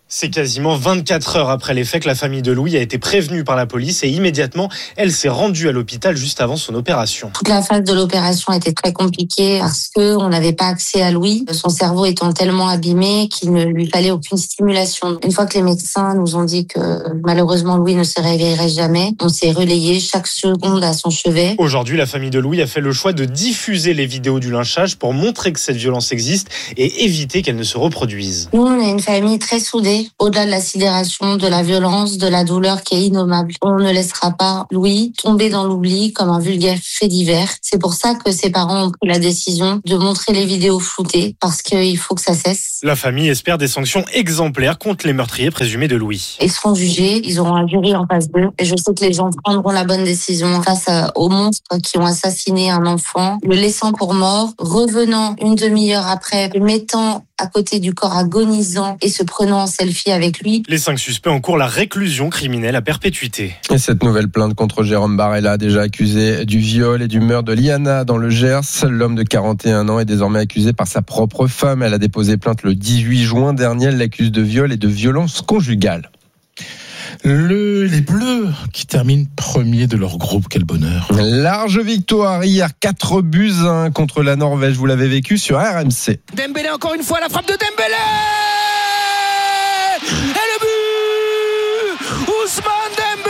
[SPEAKER 3] C'est quasiment vingt-quatre heures après les faits que la famille de Louis a été prévenue par la police et immédiatement, elle s'est rendue à l'hôpital juste avant son opération.
[SPEAKER 6] Toute la phase de l'opération était très compliquée parce que on n'avait pas accès à Louis, son cerveau étant tellement abîmé qu'il ne lui fallait aucune stimulation. Une fois que les médecins nous ont dit que malheureusement Louis ne se réveillerait jamais, on s'est relayé chaque seconde à son chevet.
[SPEAKER 3] Aujourd'hui, la famille de Louis a fait le choix de diffuser les vidéos du lynchage pour montrer que cette violence existe et éviter qu'elle ne se reproduise.
[SPEAKER 6] Nous, on est une famille très soudée. Au-delà de la sidération, de la violence, de la douleur qui est innommable. On ne laissera pas Louis tomber dans l'oubli comme un vulgaire fait divers. C'est pour ça que ses parents ont pris la décision de montrer les vidéos floutées parce qu'il faut que ça cesse.
[SPEAKER 3] La famille espère des sanctions exemplaires contre les meurtriers présumés de Louis.
[SPEAKER 6] Ils seront jugés, ils auront un jury en face d'eux et je sais que les gens prendront la bonne décision face aux monstres qui ont assassiné un enfant, le laissant pour mort, revenant une demi-heure après, le mettant à côté du corps agonisant et se prenant en selfie avec lui.
[SPEAKER 3] Les cinq suspects encourent la réclusion criminelle à perpétuité.
[SPEAKER 18] Et cette nouvelle plainte contre Jérôme Barella, déjà accusé du viol et du meurtre de Liana dans le Gers. L'homme de quarante et un ans est désormais accusé par sa propre femme. Elle a déposé plainte le dix-huit juin dernier. Elle l'accuse de viol et de violence conjugale.
[SPEAKER 1] Le, les Bleus qui terminent premier de leur groupe, quel bonheur.
[SPEAKER 18] Large victoire hier, quatre buts à un contre la Norvège, vous l'avez vécu sur R M C.
[SPEAKER 7] Dembélé encore une fois, la frappe de Dembélé et le but Ousmane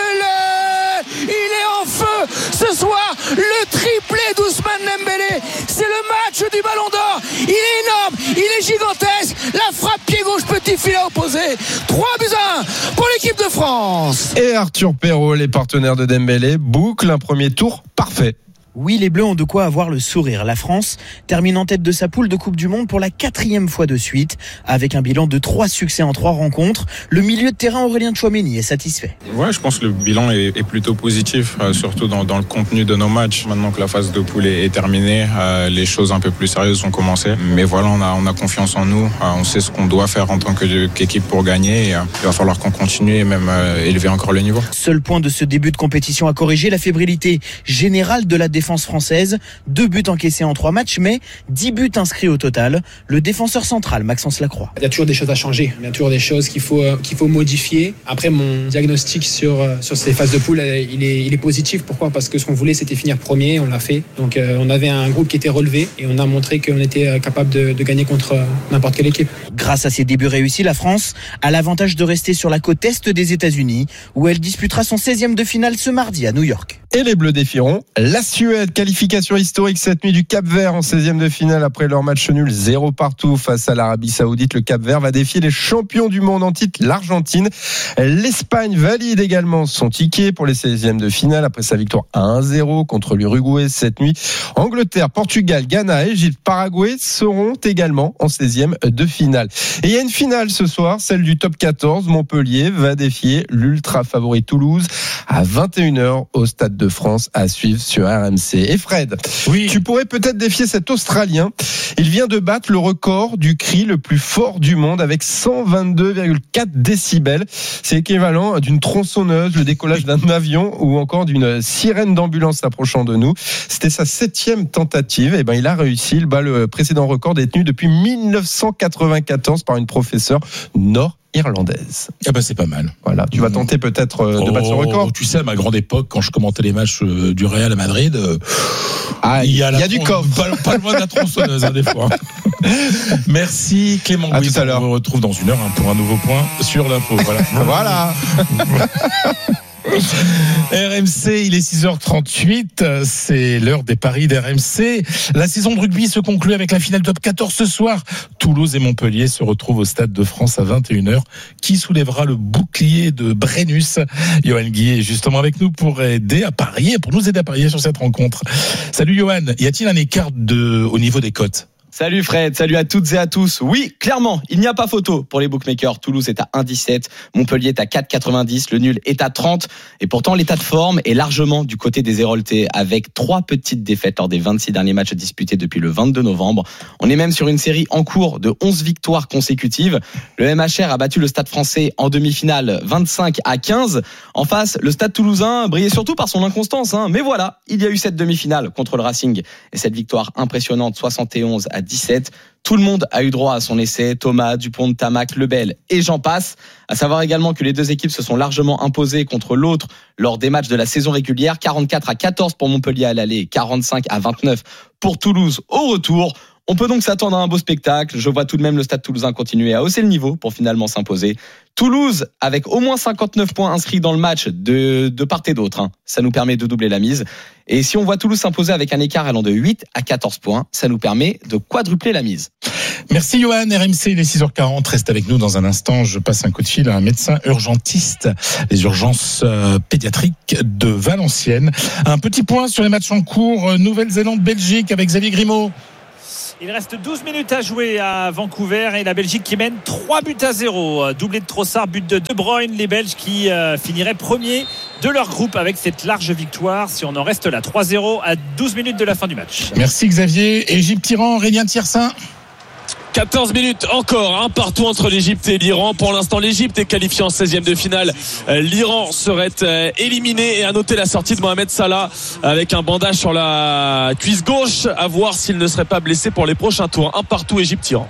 [SPEAKER 7] Dembélé, il est en feu ce soir, le triplé d'Ousmane Dembélé, c'est le match du Ballon d'Or, il est énorme, il est gigantesque, la frappe pied gauche, petit filet opposé, trois buts à un pour l'équipe de France.
[SPEAKER 18] Et Arthur Perrault, les partenaires de Dembélé, boucle un premier tour parfait.
[SPEAKER 8] Oui, les Bleus ont de quoi avoir le sourire. La France termine en tête de sa poule de Coupe du Monde pour la quatrième fois de suite, avec un bilan de trois succès en trois rencontres. Le milieu de terrain Aurélien Tchouaméni est satisfait.
[SPEAKER 25] Ouais, je pense que le bilan est, est plutôt positif, euh, surtout dans, dans le contenu de nos matchs. Maintenant que la phase de poule est, est terminée, euh, les choses un peu plus sérieuses ont commencé. Mais voilà, on a, on a confiance en nous. Euh, on sait ce qu'on doit faire en tant que, qu'équipe pour gagner. Et, euh, il va falloir qu'on continue et même euh, élever encore le niveau.
[SPEAKER 8] Seul point de ce début de compétition à corriger, la fébrilité générale de la défense française. Deux buts encaissés en trois matchs, mais dix buts inscrits au total. Le défenseur central, Maxence Lacroix.
[SPEAKER 26] Il y a toujours des choses à changer. Il y a toujours des choses qu'il faut, euh, qu'il faut modifier. Après, mon diagnostic sur, euh, sur ces phases de poule, euh, il, est, il est positif. Pourquoi ? Parce que ce qu'on voulait, c'était finir premier. On l'a fait. Donc, euh, on avait un groupe qui était relevé et on a montré qu'on était euh, capable de, de gagner contre euh, n'importe quelle équipe.
[SPEAKER 8] Grâce à ses débuts réussis, la France a l'avantage de rester sur la côte est des États-Unis, où elle disputera son seizième de finale ce mardi à New York.
[SPEAKER 18] Et les Bleus défieront la Suède. Qualification historique cette nuit du Cap-Vert en seizième de finale après leur match nul zéro partout face à l'Arabie Saoudite. Le Cap-Vert va défier les champions du monde en titre, l'Argentine. L'Espagne valide également son ticket pour les seizièmes de finale après sa victoire un zéro contre l'Uruguay cette nuit. Angleterre, Portugal, Ghana, Égypte, Paraguay seront également en seizième de finale. Et il y a une finale ce soir, celle du top quatorze. Montpellier va défier l'ultra favori Toulouse à vingt et une heures au Stade de France, à suivre sur R M C. Et Fred, oui. Tu pourrais peut-être défier cet Australien. Il vient de battre le record du cri le plus fort du monde avec cent vingt-deux virgule quatre décibels. C'est équivalent d'une tronçonneuse, le décollage d'un avion ou encore d'une sirène d'ambulance approchant de nous. C'était sa septième tentative. Et ben, il a réussi. Il bat le précédent record détenu depuis dix-neuf cent quatre-vingt-quatorze par une professeure nord irlandaise.
[SPEAKER 1] Ah bah c'est pas mal.
[SPEAKER 18] Voilà, tu vas tenter peut-être euh, de
[SPEAKER 1] oh,
[SPEAKER 18] battre ce record.
[SPEAKER 1] Tu sais, à ma grande époque, quand je commentais les matchs euh, du Real à Madrid, euh,
[SPEAKER 18] ah, il y a, y a du coffre.
[SPEAKER 1] Pas, pas loin de la tronçonneuse, hein, des fois. Merci Clément
[SPEAKER 18] à
[SPEAKER 1] Gouy.
[SPEAKER 18] Tout à l'heure.
[SPEAKER 1] On vous retrouve dans une heure hein, pour un nouveau point sur l'info. Voilà.
[SPEAKER 18] Voilà.
[SPEAKER 1] R M C, il est six heures trente-huit, c'est l'heure des paris d'R M C. La saison de rugby se conclut avec la finale top quatorze ce soir. Toulouse et Montpellier se retrouvent au Stade de France à vingt et une heures. Qui soulèvera le bouclier de Brennus ? Johan Guillet est justement avec nous pour aider à parier, pour nous aider à parier sur cette rencontre. Salut Johan, y a-t-il un écart de, au niveau des cotes ?
[SPEAKER 27] Salut Fred, salut à toutes et à tous. Oui, clairement, il n'y a pas photo pour les bookmakers. Toulouse est à un virgule dix-sept, Montpellier est à quatre virgule quatre-vingt-dix, le nul est à trente. Et pourtant, l'état de forme est largement du côté des Héroltais, avec trois petites défaites lors des vingt-six derniers matchs disputés depuis le vingt-deux novembre. On est même sur une série en cours de onze victoires consécutives. Le M H R a battu le Stade Français en demi-finale vingt-cinq à quinze. En face, le Stade Toulousain brillait surtout par son inconstance. Hein. Mais voilà, il y a eu cette demi-finale contre le Racing et cette victoire impressionnante soixante et onze à dix-sept. Tout le monde a eu droit à son essai, Thomas, Dupont, Tamac, Lebel et j'en passe. À savoir également que les deux équipes se sont largement imposées contre l'autre lors des matchs de la saison régulière. quarante-quatre à quatorze pour Montpellier à l'aller, quarante-cinq à vingt-neuf pour Toulouse au retour. On peut donc s'attendre à un beau spectacle. Je vois tout de même le Stade Toulousain continuer à hausser le niveau pour finalement s'imposer. Toulouse, avec au moins cinquante-neuf points inscrits dans le match de, de part et d'autre, hein. Ça nous permet de doubler la mise. Et si on voit Toulouse s'imposer avec un écart allant de huit à quatorze points, ça nous permet de quadrupler la mise.
[SPEAKER 1] Merci Johan, R M C, il est six heures quarante, reste avec nous dans un instant. Je passe un coup de fil à un médecin urgentiste, les urgences euh, pédiatriques de Valenciennes. Un petit point sur les matchs en cours, Nouvelle-Zélande-Belgique avec Xavier Grimaud.
[SPEAKER 2] Il reste douze minutes à jouer à Vancouver et la Belgique qui mène trois buts à zéro. Doublé de Trossard, but de De Bruyne. Les Belges qui euh, finiraient premier de leur groupe avec cette large victoire. Si on en reste là, trois zéro à douze minutes de la fin du match.
[SPEAKER 1] Merci Xavier. Égypte-Iran, Aurélien Tiersin.
[SPEAKER 5] quatorze minutes encore, un partout entre l'Égypte et l'Iran. Pour l'instant, l'Égypte est qualifiée en seizième de finale. L'Iran serait éliminé. Et à noter la sortie de Mohamed Salah avec un bandage sur la cuisse gauche. À voir s'il ne serait pas blessé pour les prochains tours. Un partout Égypte-Iran.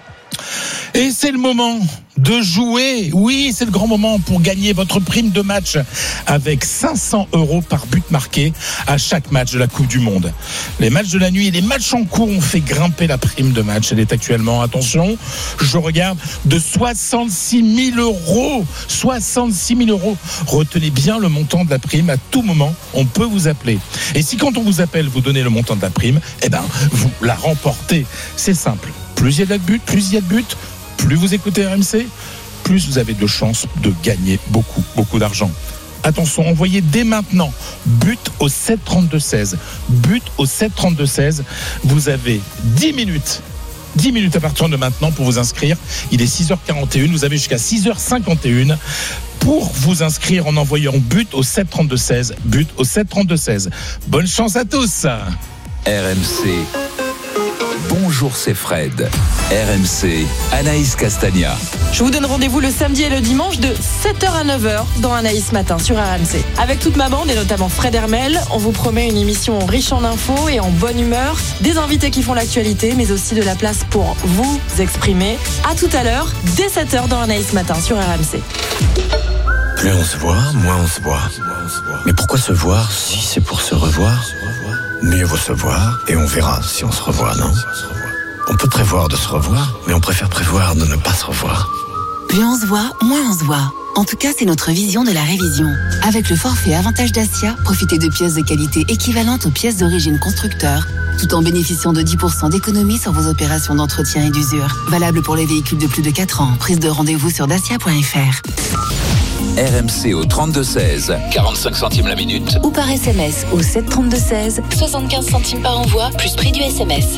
[SPEAKER 1] Et c'est le moment de jouer. Oui, c'est le grand moment pour gagner votre prime de match avec cinq cents euros par but marqué à chaque match de la Coupe du Monde. Les matchs de la nuit et les matchs en cours ont fait grimper la prime de match. Elle est actuellement, attention, je regarde, de soixante-six mille euros. soixante-six mille euros. Retenez bien le montant de la prime. À tout moment, on peut vous appeler. Et si quand on vous appelle, vous donnez le montant de la prime, eh ben, vous la remportez. C'est simple. Plus il y a de buts, plus il y a de buts, plus vous écoutez R M C, plus vous avez de chances de gagner beaucoup, beaucoup d'argent. Attention, envoyez dès maintenant but au sept trente-deux seize. But au sept trente-deux seize. Vous avez dix minutes. dix minutes à partir de maintenant pour vous inscrire. Il est six heures quarante et une. Vous avez jusqu'à six heures cinquante et une pour vous inscrire en envoyant but au sept trente-deux seize. But au sept trente-deux seize. Bonne chance à tous.
[SPEAKER 4] R M C. Bonjour, c'est Fred. R M C, Anaïs Castagna.
[SPEAKER 9] Je vous donne rendez-vous le samedi et le dimanche de sept heures à neuf heures dans Anaïs Matin sur R M C. Avec toute ma bande et notamment Fred Hermel, on vous promet une émission riche en infos et en bonne humeur, des invités qui font l'actualité, mais aussi de la place pour vous exprimer. À tout à l'heure, dès sept heures dans Anaïs Matin sur R M C.
[SPEAKER 10] Plus on se voit, moins on se voit. Mais pourquoi se voir si c'est pour se revoir ? Mieux vaut se voir et on verra si on se revoit, non ? On peut prévoir de se revoir, mais on préfère prévoir de ne pas se revoir.
[SPEAKER 11] Plus on se voit, moins on se voit. En tout cas, c'est notre vision de la révision. Avec le forfait Avantage Dacia, profitez de pièces de qualité équivalentes aux pièces d'origine constructeur, tout en bénéficiant de dix pour cent d'économie sur vos opérations d'entretien et d'usure. Valable pour les véhicules de plus de quatre ans. Prise de rendez-vous sur dacia point f r.
[SPEAKER 4] R M C au trente-deux seize, quarante-cinq centimes la minute.
[SPEAKER 11] Ou par S M S au sept trente-deux seize, soixante-quinze centimes par envoi, plus prix du S M S.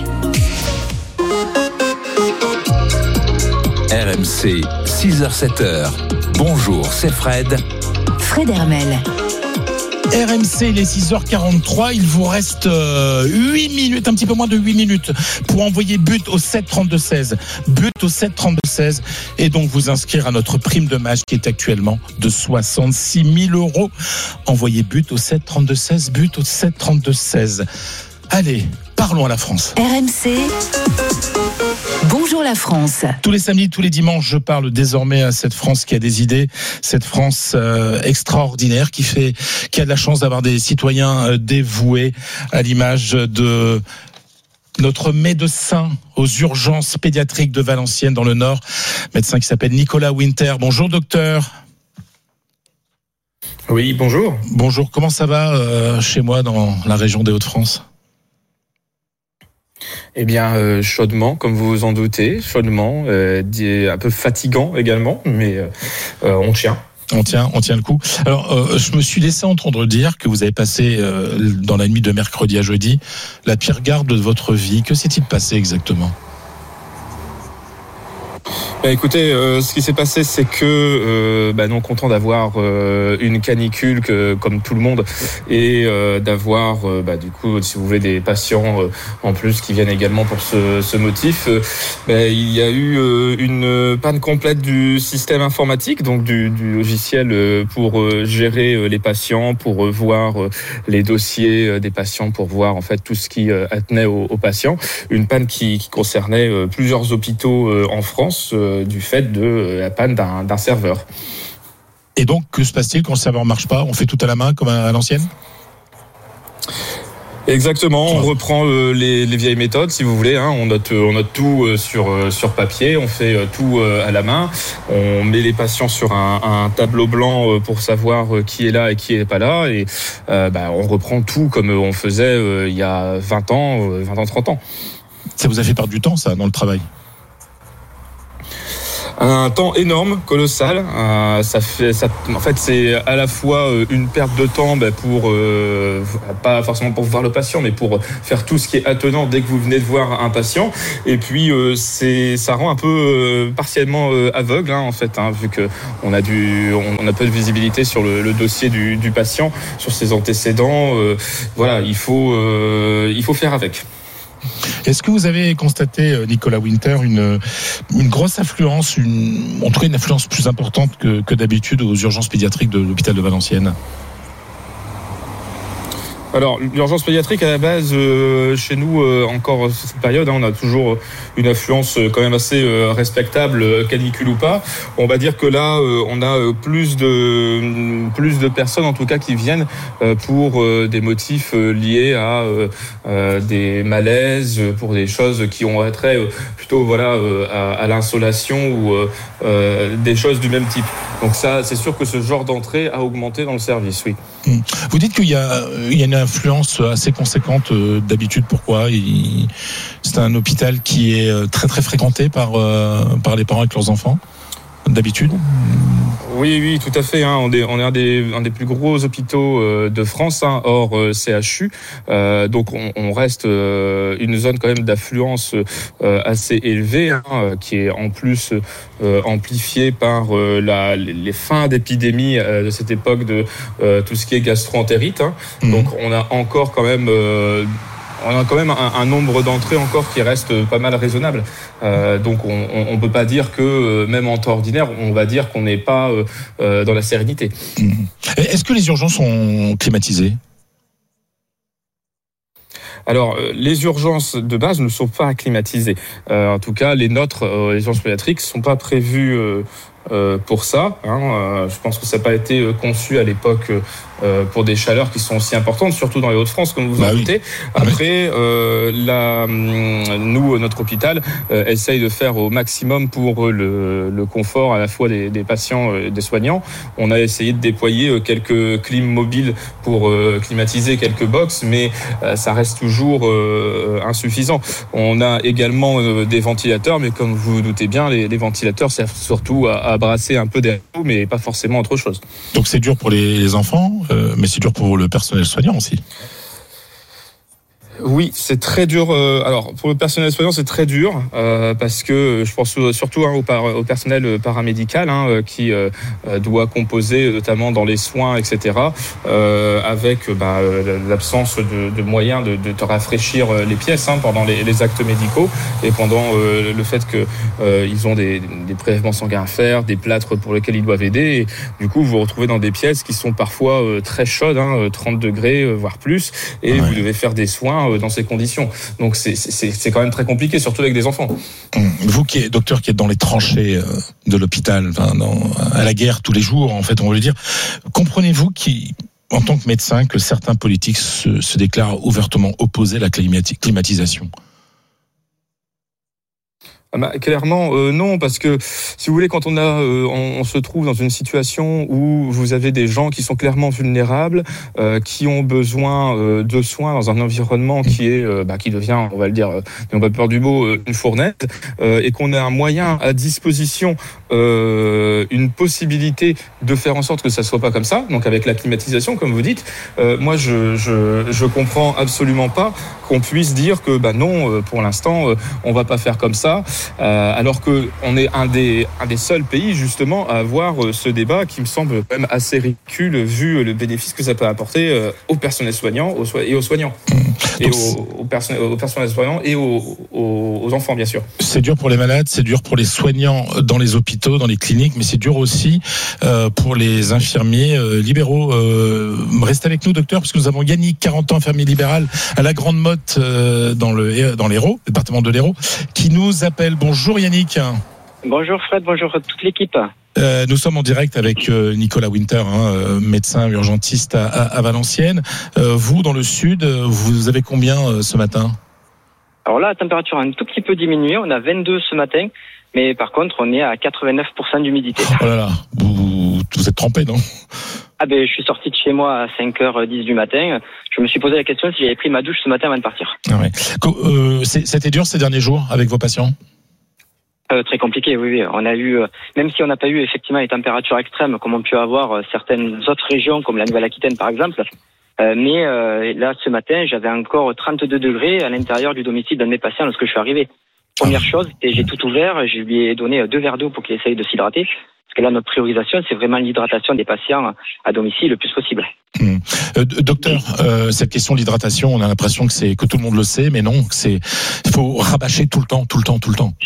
[SPEAKER 4] R M C, six heures sept heures. Bonjour, c'est Fred.
[SPEAKER 11] Fred Hermel.
[SPEAKER 1] R M C, il est six heures quarante-trois. Il vous reste euh, huit minutes, un petit peu moins de huit minutes pour envoyer but au sept trente-deux seize. But au sept trente-deux seize. Et donc vous inscrire à notre prime de match qui est actuellement de soixante-six mille euros. Envoyez but au sept trente-deux seize. But au sept trente-deux seize. Allez, parlons à la France.
[SPEAKER 11] R M C. Bonjour la France.
[SPEAKER 1] Tous les samedis, tous les dimanches, je parle désormais à cette France qui a des idées, cette France euh, extraordinaire qui fait, qui a de la chance d'avoir des citoyens euh, dévoués, à l'image de notre médecin aux urgences pédiatriques de Valenciennes dans le Nord, médecin qui s'appelle Nicolas Winter. Bonjour docteur.
[SPEAKER 12] Oui, bonjour.
[SPEAKER 1] Bonjour, comment ça va euh, chez moi dans la région des Hauts-de-France ?
[SPEAKER 12] Eh bien, euh, chaudement, comme vous vous en doutez, chaudement, euh, un peu fatigant également, mais euh, on tient.
[SPEAKER 1] On tient, on tient le coup. Alors, euh, je me suis laissé entendre dire que vous avez passé, euh, dans la nuit de mercredi à jeudi, la pire garde de votre vie. Que s'est-il passé exactement ?
[SPEAKER 12] Bah écoutez, euh, ce qui s'est passé, c'est que euh, bah, non content d'avoir euh, une canicule que, comme tout le monde, et euh, d'avoir euh, bah, du coup, si vous voulez, des patients euh, en plus qui viennent également pour ce, ce motif. Euh, bah, il y a eu euh, une panne complète du système informatique, donc du, du logiciel euh, pour euh, gérer euh, les patients, pour euh, voir euh, les dossiers euh, des patients, pour voir en fait tout ce qui euh, attenait aux, aux patients. Une panne qui, qui concernait euh, plusieurs hôpitaux euh, en France. Euh, du fait de la panne d'un, d'un serveur.
[SPEAKER 1] Et donc, que se passe-t-il quand le serveur ne marche pas ? On fait tout à la main comme à l'ancienne ?
[SPEAKER 12] Exactement, on reprend euh, les, les vieilles méthodes, si vous voulez. Hein. On note, on note tout euh, sur euh, sur papier, on fait euh, tout euh, à la main. On met les patients sur un, un tableau blanc euh, pour savoir euh, qui est là et qui est pas là, et euh, bah, on reprend tout comme on faisait euh, il y a vingt ans, euh, vingt ans, trente ans.
[SPEAKER 1] Ça vous a fait perdre du temps, ça, dans le travail ?
[SPEAKER 12] Un temps énorme, colossal. Euh, ça fait, ça, en fait, c'est à la fois une perte de temps bah, pour, euh, pas forcément pour voir le patient, mais pour faire tout ce qui est attenant dès que vous venez de voir un patient. Et puis, euh, c'est, ça rend un peu euh, partiellement euh, aveugle, hein, en fait, hein, vu que on a du, on, on a peu de visibilité sur le, le dossier du, du patient, sur ses antécédents. Euh, voilà, il faut, euh, il faut faire avec.
[SPEAKER 1] Est-ce que vous avez constaté, Nicolas Winter, une, une grosse affluence, une, en tout cas une affluence plus importante que, que d'habitude aux urgences pédiatriques de l'hôpital de Valenciennes ?
[SPEAKER 12] Alors, l'urgence pédiatrique, à la base, euh, chez nous, euh, encore cette période, hein, on a toujours une affluence euh, quand même assez euh, respectable, canicule ou pas. On va dire que là, euh, on a euh, plus de plus de personnes, en tout cas, qui viennent euh, pour euh, des motifs euh, liés à euh, euh, des malaises, pour des choses qui ont trait euh, plutôt voilà euh, à, à l'insolation ou euh, euh, des choses du même type. Donc ça, c'est sûr que ce genre d'entrée a augmenté dans le service, oui.
[SPEAKER 1] Vous dites qu'il y a, il y a une influence assez conséquente euh, d'habitude. Pourquoi ? il, C'est un hôpital qui est très très fréquenté par, euh, par les parents avec leurs enfants, d'habitude ?
[SPEAKER 12] Oui, oui, tout à fait. Hein. On est, on est un des, un des plus gros hôpitaux euh, de France, hein, hors euh, C H U. Euh, donc, on, on reste euh, une zone quand même d'affluence euh, assez élevée, hein, qui est en plus euh, amplifiée par euh, la, les fins d'épidémie euh, de cette époque de euh, tout ce qui est gastro-entérite. Hein. Mmh. Donc, on a encore quand même... Euh, On a quand même un, un nombre d'entrées encore qui reste pas mal raisonnable. Euh, donc on ne peut pas dire que, même en temps ordinaire, on va dire qu'on n'est pas euh, dans la sérénité.
[SPEAKER 1] Est-ce que les urgences sont climatisées ?
[SPEAKER 12] Alors, les urgences de base ne sont pas climatisées. Euh, en tout cas, les nôtres, euh, les urgences pédiatriques, ne sont pas prévues euh, euh, pour ça. Hein. Euh, je pense que ça n'a pas été conçu à l'époque euh, pour des chaleurs qui sont aussi importantes, surtout dans les Hauts-de-France, comme vous bah en doutez. Oui. Après, euh, la, nous, notre hôpital, euh, essaye de faire au maximum pour le, le confort à la fois des, des patients et des soignants. On a essayé de déployer quelques clims mobiles pour euh, climatiser quelques box, mais euh, ça reste toujours euh, insuffisant. On a également euh, des ventilateurs, mais comme vous vous doutez bien, les, les ventilateurs servent surtout à, à brasser un peu d'air, mais pas forcément autre chose.
[SPEAKER 1] Donc c'est dur pour les, les enfants, euh, mais c'est dur pour le personnel soignant aussi.
[SPEAKER 12] Oui, c'est très dur. Euh, alors, pour le personnel soignant, c'est très dur euh, parce que je pense surtout hein, au, par, au personnel paramédical hein, qui euh, doit composer, notamment dans les soins, et cetera, euh, avec bah, l'absence de, de moyens de, de te rafraîchir les pièces hein, pendant les, les actes médicaux et pendant euh, le fait que euh, ils ont des, des prélèvements sanguins à faire, des plâtres pour lesquels ils doivent aider. Et, du coup, vous vous retrouvez dans des pièces qui sont parfois euh, très chaudes, hein, trente degrés, voire plus, et ouais. vous devez faire des soins dans ces conditions. Donc c'est, c'est, c'est quand même très compliqué, surtout avec des enfants.
[SPEAKER 1] Vous qui êtes docteur, qui êtes dans les tranchées de l'hôpital, enfin, dans, à la guerre tous les jours, en fait, on veut le dire, comprenez-vous qui, en tant que médecin, que certains politiques se, se déclarent ouvertement opposés à la climatisation ?
[SPEAKER 12] Ah bah, clairement euh, non, parce que si vous voulez, quand on a, euh, on, on se trouve dans une situation où vous avez des gens qui sont clairement vulnérables, euh, qui ont besoin euh, de soins dans un environnement qui est, euh, bah, qui devient, on va le dire, euh, n'ayons pas peur du mot, euh, une fournaise, euh, et qu'on a un moyen à disposition, euh, une possibilité de faire en sorte que ça soit pas comme ça. Donc avec la climatisation, comme vous dites, euh, moi je, je je comprends absolument pas qu'on puisse dire que bah non, pour l'instant, on va pas faire comme ça, euh, alors que on est un des un des seuls pays justement à avoir ce débat qui me semble quand même assez ridicule vu le bénéfice que ça peut apporter au personnel soignant aux so- et aux soignants et aux, aux, personnel, aux personnels soignants et aux, aux, aux enfants bien sûr.
[SPEAKER 1] C'est dur pour les malades, c'est dur pour les soignants dans les hôpitaux, dans les cliniques, mais c'est dur aussi euh, pour les infirmiers euh, libéraux. Euh, restez avec nous, docteur, parce que nous avons Yannick, quarante ans, infirmier libéral à la Grande Motte euh, dans le dans l'Hérault, le département de l'Hérault, qui nous appelle. Bonjour Yannick.
[SPEAKER 13] Bonjour Fred, bonjour à toute l'équipe.
[SPEAKER 1] Euh, nous sommes en direct avec euh, Nicolas Winter, hein, euh, médecin urgentiste à, à, à Valenciennes. Euh, vous, dans le sud, vous avez combien euh, ce matin ?
[SPEAKER 13] Alors là, la température a un tout petit peu diminué. On a vingt-deux ce matin, mais par contre, on est à quatre-vingt-neuf pour cent d'humidité.
[SPEAKER 1] Oh là là, vous, vous êtes trempé, non ?
[SPEAKER 13] Ah ben, je suis sorti de chez moi à cinq heures dix du matin. Je me suis posé la question si j'avais pris ma douche ce matin avant de partir.
[SPEAKER 1] Ah ouais. euh, c'était dur ces derniers jours avec vos patients ?
[SPEAKER 13] Euh, très compliqué, oui, oui. On a eu, même si on n'a pas eu effectivement les températures extrêmes comme on peut avoir certaines autres régions, comme la Nouvelle-Aquitaine par exemple, euh, mais euh, là ce matin, j'avais encore trente-deux degrés à l'intérieur du domicile d'un de mes patients lorsque je suis arrivé. Première chose, j'ai tout ouvert, je lui ai donné deux verres d'eau pour qu'il essaye de s'hydrater. Parce que là, notre priorisation, c'est vraiment l'hydratation des patients à domicile le plus possible.
[SPEAKER 1] Mmh. Euh, docteur, euh, cette question de l'hydratation, on a l'impression que c'est que tout le monde le sait, mais non, que c'est, il faut rabâcher tout le temps, tout le temps, tout le temps.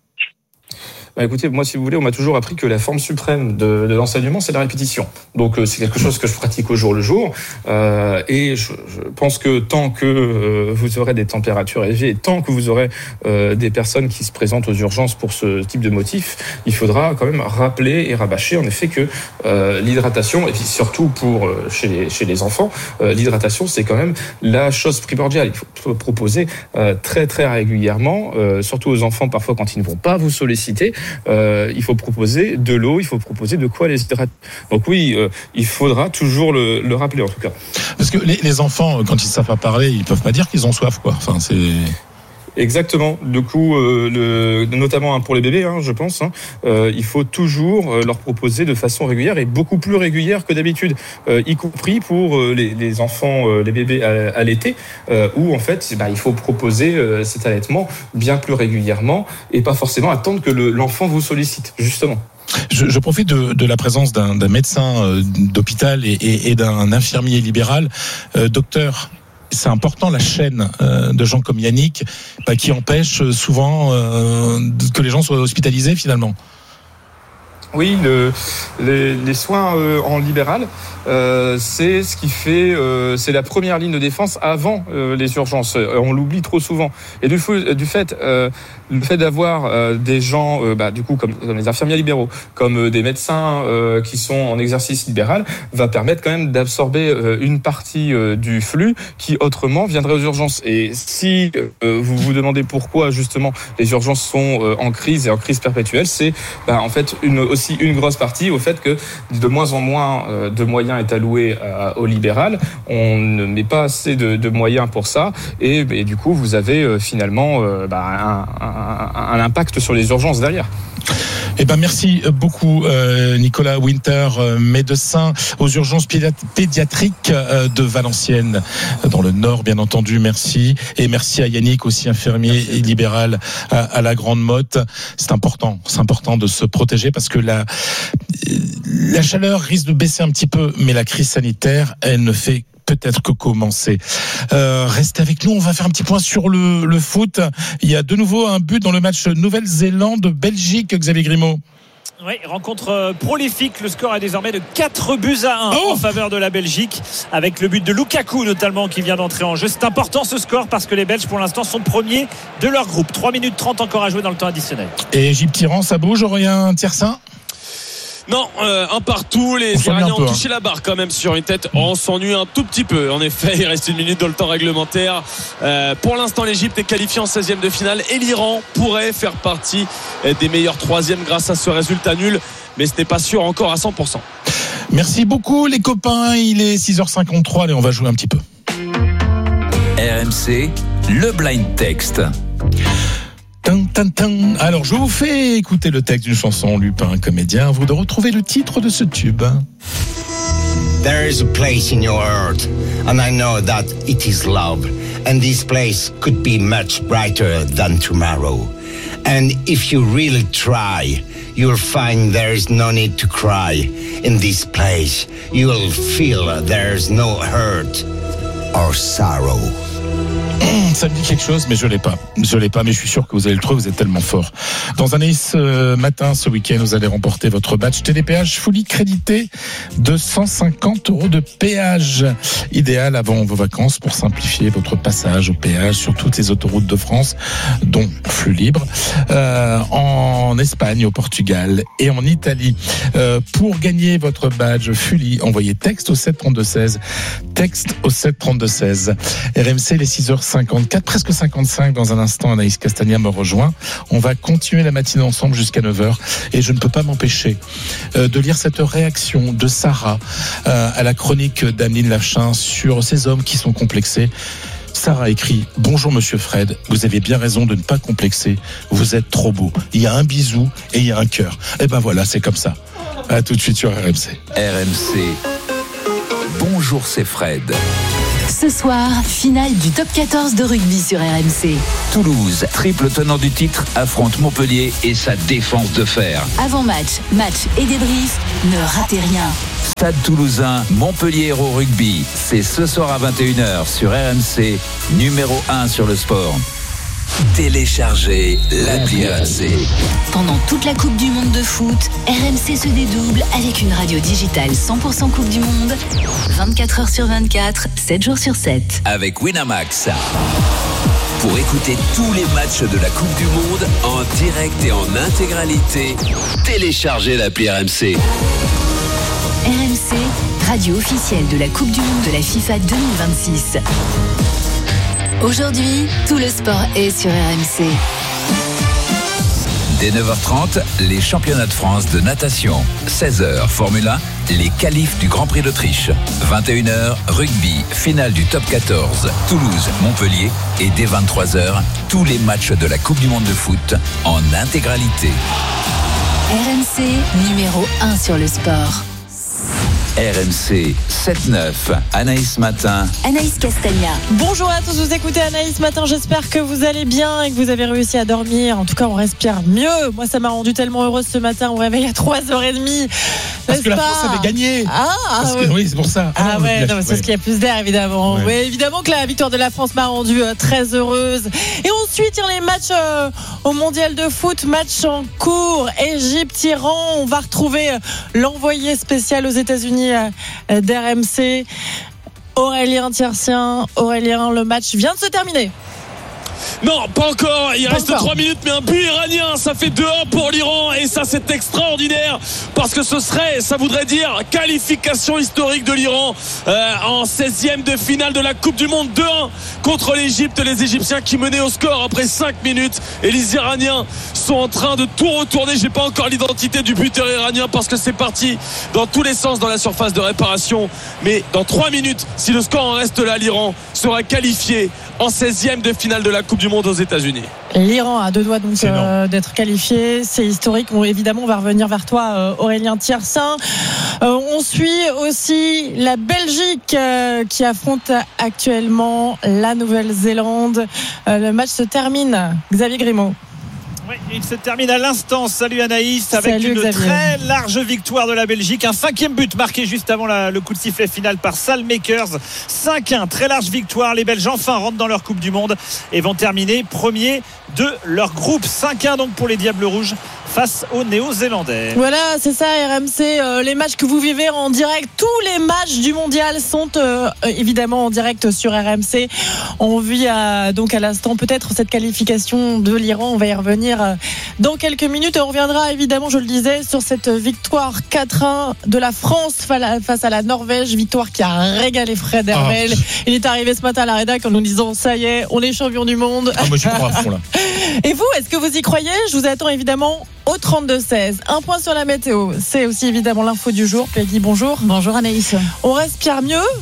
[SPEAKER 12] Bah écoutez, moi, si vous voulez, on m'a toujours appris que la forme suprême de, de l'enseignement, c'est la répétition. Donc, euh, c'est quelque chose que je pratique au jour le jour. Euh, et je, je pense que tant que euh, vous aurez des températures élevées, et tant que vous aurez euh, des personnes qui se présentent aux urgences pour ce type de motif, il faudra quand même rappeler et rabâcher, en effet, que euh, l'hydratation, et puis surtout pour euh, chez les, chez les enfants, euh, l'hydratation, c'est quand même la chose primordiale. Il faut proposer euh, très, très régulièrement, euh, surtout aux enfants, parfois quand ils ne vont pas vous solliciter, Euh, il faut proposer de l'eau, il faut proposer de quoi les hydrater. Donc oui, euh, il faudra toujours le, le rappeler en tout cas.
[SPEAKER 1] Parce que les, les enfants, quand ils ne savent pas parler, ils ne peuvent pas dire qu'ils ont soif, quoi. Enfin, c'est...
[SPEAKER 12] Exactement. Du coup, euh, le, notamment hein, pour les bébés, hein, je pense, hein, euh, il faut toujours euh, leur proposer de façon régulière et beaucoup plus régulière que d'habitude, euh, y compris pour euh, les, les enfants, euh, les bébés allaités, euh, où en fait, bah, il faut proposer euh, cet allaitement bien plus régulièrement et pas forcément attendre que le, l'enfant vous sollicite, justement.
[SPEAKER 1] Je, je profite de, de la présence d'un, d'un médecin euh, d'hôpital et, et, et d'un infirmier libéral, euh, docteur. C'est important la chaîne euh, de gens comme Yannick bah, qui empêche souvent euh, que les gens soient hospitalisés finalement.
[SPEAKER 12] Oui, le, les, les soins euh, en libéral, euh, c'est ce qui fait, euh, c'est la première ligne de défense avant euh, les urgences. Euh, on l'oublie trop souvent. Et du, fou, du fait, euh, le fait d'avoir euh, des gens, euh, bah, du coup, comme, comme les infirmiers libéraux, comme euh, des médecins euh, qui sont en exercice libéral, va permettre quand même d'absorber euh, une partie euh, du flux qui autrement viendrait aux urgences. Et si euh, vous vous demandez pourquoi justement les urgences sont euh, en crise et en crise perpétuelle, c'est bah, en fait une aussi une grosse partie au fait que de moins en moins euh, de moyens est alloué euh, au libéral. On ne met pas assez de, de moyens pour ça et, et du coup vous avez euh, finalement euh, bah, un, un, un impact sur les urgences derrière.
[SPEAKER 1] Eh ben merci beaucoup euh, Nicolas Winter, euh, médecin aux urgences pédiatriques euh, de Valenciennes, dans le Nord bien entendu. Merci et merci à Yannick aussi, infirmier et libéral à, à la Grande Motte. C'est important, c'est important de se protéger parce que la la chaleur risque de baisser un petit peu, mais la crise sanitaire, elle ne fait peut-être que commencer. Euh, restez avec nous, on va faire un petit point sur le, le foot. Il y a de nouveau un but dans le match Nouvelle-Zélande-Belgique, Xavier Grimaud.
[SPEAKER 2] Oui, rencontre prolifique. Le score est désormais de quatre buts à un oh en faveur de la Belgique, avec le but de Lukaku notamment qui vient d'entrer en jeu. C'est important ce score parce que les Belges pour l'instant sont premiers de leur groupe. trois minutes trente encore à jouer dans le temps additionnel.
[SPEAKER 1] Et Égypte-Iran, ça bouge, Aurélien Tiersin?
[SPEAKER 5] Non, euh, un partout, les Iraniens ont touché hein. la barre quand même sur une tête. On s'ennuie un tout petit peu. En effet, il reste une minute dans le temps réglementaire. Euh, pour l'instant, l'Égypte est qualifiée en seizième de finale et l'Iran pourrait faire partie des meilleurs troisièmes grâce à ce résultat nul. Mais ce n'est pas sûr encore à cent pour cent.
[SPEAKER 1] Merci beaucoup les copains. Il est six heures cinquante-trois. Allez, on va jouer un petit peu.
[SPEAKER 4] R M C, le blind text.
[SPEAKER 1] Alors, je vous fais écouter le texte d'une chanson lue par un comédien. Vous de retrouver le titre de ce tube.
[SPEAKER 14] There is a place in your heart, and I know that it is love. and this place could be much brighter than tomorrow. And if you really try, you'll find there is no need to cry. In this place, you'll feel there's no hurt or sorrow.
[SPEAKER 1] Ça me dit quelque chose, mais je l'ai pas. Je l'ai pas, mais je suis sûr que vous allez le trouver. Vous êtes tellement fort. Dans Anaïs euh, matin, ce week-end, vous allez remporter votre badge télépéage fully crédité de cent cinquante euros de péage. Idéal avant vos vacances pour simplifier votre passage au péage sur toutes les autoroutes de France, dont flux libre, euh, en Espagne, au Portugal et en Italie. Euh, pour gagner votre badge fully, envoyez texte au sept trente-deux seize. Texte au sept trente-deux seize. R M C, les six heures cinquante-quatre, presque cinquante-cinq. Dans un instant, Anaïs Castagna me rejoint. On va continuer la matinée ensemble jusqu'à neuf heures. Et je ne peux pas m'empêcher euh, de lire cette réaction de Sarah euh, à la chronique d'Ameline Lachin sur ces hommes qui sont complexés. Sarah écrit « Bonjour Monsieur Fred, vous avez bien raison de ne pas complexer. Vous êtes trop beau. Il y a un bisou et il y a un cœur. » Et ben voilà, c'est comme ça. À tout de suite sur R M C.
[SPEAKER 4] R M C. Bonjour, c'est Fred.
[SPEAKER 11] Ce soir, finale du top quatorze de rugby sur R M C.
[SPEAKER 4] Toulouse, triple tenant du titre, affronte Montpellier et sa défense de fer.
[SPEAKER 11] Avant-match, match et débrief, ne ratez rien.
[SPEAKER 4] Stade Toulousain, Montpellier Hérault Rugby, c'est ce soir à vingt et une heures sur R M C, numéro un sur le sport. Téléchargez l'appli R M C.
[SPEAKER 11] Pendant toute la Coupe du Monde de foot, R M C se dédouble avec une radio digitale cent pour cent Coupe du Monde, vingt-quatre heures sur vingt-quatre, sept jours sur sept.
[SPEAKER 4] Avec Winamax. Pour écouter tous les matchs de la Coupe du Monde en direct et en intégralité, téléchargez l'appli R M C.
[SPEAKER 11] R M C, radio officielle de la Coupe du Monde de la FIFA deux mille vingt-six. Aujourd'hui, tout le sport est sur R M C.
[SPEAKER 4] Dès neuf heures trente, les championnats de France de natation. seize heures, Formule un, les qualifs du Grand Prix d'Autriche. vingt et une heures, rugby, finale du top quatorze. Toulouse, Montpellier. Et dès vingt-trois heures, tous les matchs de la Coupe du Monde de foot en intégralité.
[SPEAKER 11] R M C, numéro un sur le sport.
[SPEAKER 4] R M C sept neuf, Anaïs Matin.
[SPEAKER 11] Anaïs Castagna.
[SPEAKER 9] Bonjour à tous, vous écoutez Anaïs Matin, j'espère que vous allez bien et que vous avez réussi à dormir. En tout cas, on respire mieux. Moi, ça m'a rendu tellement heureuse ce matin, on réveille à trois heures trente.
[SPEAKER 1] Parce que la France avait gagné.
[SPEAKER 9] Ah,
[SPEAKER 1] Parce
[SPEAKER 9] oui.
[SPEAKER 1] que, oui, c'est pour ça.
[SPEAKER 9] Ah, ah ouais,
[SPEAKER 1] non,
[SPEAKER 9] non, c'est parce qu'il y a plus d'air, évidemment.
[SPEAKER 1] Ouais.
[SPEAKER 9] Oui, évidemment que la victoire de la France m'a rendue euh, très heureuse. Et ensuite, les matchs euh, au Mondial de foot, match en cours, Égypte-Iran. On va retrouver euh, l'envoyé spécial aux États-Unis euh, d'R M C, Aurélien Tiercien. Aurélien, le match vient de se terminer.
[SPEAKER 5] Non, pas encore. Il
[SPEAKER 9] pas
[SPEAKER 5] reste
[SPEAKER 9] encore.
[SPEAKER 5] trois minutes, mais un but iranien, ça fait deux un pour l'Iran. Et ça, c'est extraordinaire parce que ce serait, ça voudrait dire qualification historique de l'Iran euh, en seizième de finale de la Coupe du Monde. deux un contre l'Égypte. Les Égyptiens qui menaient au score après cinq minutes. Et les Iraniens sont en train de tout retourner. J'ai pas encore l'identité du buteur iranien parce que c'est parti dans tous les sens dans la surface de réparation. Mais dans trois minutes, si le score en reste là, l'Iran sera qualifié en seizième de finale de la Coupe du Monde aux États-Unis.
[SPEAKER 9] L'Iran a deux doigts donc euh, d'être qualifié, c'est historique. On, évidemment, on va revenir vers toi, euh, Aurélien Tiercin. Euh, on suit aussi la Belgique euh, qui affronte actuellement la Nouvelle-Zélande. Euh, le match se termine. Xavier Grimaud.
[SPEAKER 2] Oui, il se termine à l'instant. Salut Anaïs, avec
[SPEAKER 9] Salut
[SPEAKER 2] une
[SPEAKER 9] Xavier.
[SPEAKER 2] très large victoire de la Belgique. Un cinquième but marqué juste avant la, le coup de sifflet final par Salmakers. cinq un, très large victoire. Les Belges enfin rentrent dans leur Coupe du Monde et vont terminer premier de leur groupe. cinq un donc pour les Diables Rouges face aux Néo-Zélandais.
[SPEAKER 9] Voilà, c'est ça R M C. Euh, les matchs que vous vivez en direct, tous les matchs du mondial sont euh, évidemment en direct sur R M C. On vit à, donc à l'instant peut-être cette qualification de l'Iran. On va y revenir euh, dans quelques minutes. Et on reviendra évidemment, je le disais, sur cette victoire quatre un de la France face à la Norvège. Victoire qui a régalé Fred Hermel. Oh. Il est arrivé ce matin à la rédac en nous disant ça y est, on est champion du monde.
[SPEAKER 1] Ah, moi j'y crois à fond là.
[SPEAKER 9] Et vous, est-ce que vous y croyez? Je vous attends évidemment au trente-deux seize. Un point sur la météo. C'est aussi évidemment l'info du jour. Peggy, bonjour.
[SPEAKER 17] Bonjour Anaïs.
[SPEAKER 9] On respire mieux.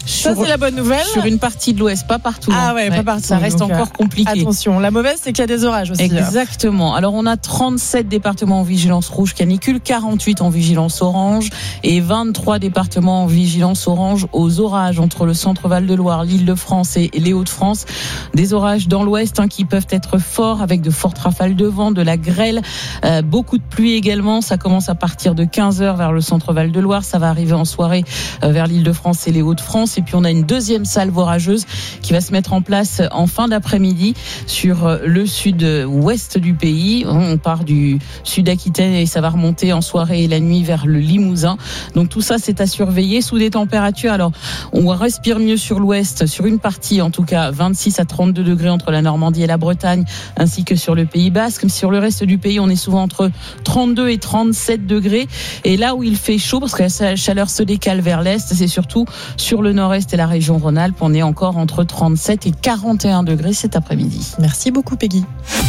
[SPEAKER 17] Sur,
[SPEAKER 9] ça, c'est la bonne nouvelle.
[SPEAKER 17] Sur une partie de l'Ouest, pas partout.
[SPEAKER 9] Ah ouais, ouais pas partout.
[SPEAKER 17] Ça reste
[SPEAKER 9] Donc,
[SPEAKER 17] encore compliqué.
[SPEAKER 9] Attention, la mauvaise, c'est qu'il y a des orages aussi.
[SPEAKER 17] Exactement. Alors, on a trente-sept départements en vigilance rouge canicule, quarante-huit en vigilance orange et vingt-trois départements en vigilance orange aux orages entre le centre Val-de-Loire, l'Île-de-France et les Hauts-de-France. Des orages dans l'Ouest hein, qui peuvent être forts avec de fortes rafales de vent, de la grêle, euh, beaucoup de pluie également. Ça commence à partir de quinze heures vers le centre Val-de-Loire. Ça va arriver en soirée euh, vers l'Île-de-France et les Hauts-de-France. Et puis, on a une deuxième salve orageuse qui va se mettre en place en fin d'après-midi sur le sud-ouest du pays. On part du sud-Aquitaine et ça va remonter en soirée et la nuit vers le Limousin. Donc tout ça, c'est à surveiller sous des températures. Alors, on respire mieux sur l'ouest, sur une partie en tout cas, vingt-six à trente-deux degrés entre la Normandie et la Bretagne, ainsi que sur le Pays Basque. Sur le reste du pays, on est souvent entre trente-deux et trente-sept degrés. Et là où il fait chaud, parce que la chaleur se décale vers l'est, c'est surtout sur le nord-est et la région Rhône-Alpes. On est encore entre trente-sept et quarante et un degrés cet après-midi.
[SPEAKER 9] Merci beaucoup, Peggy.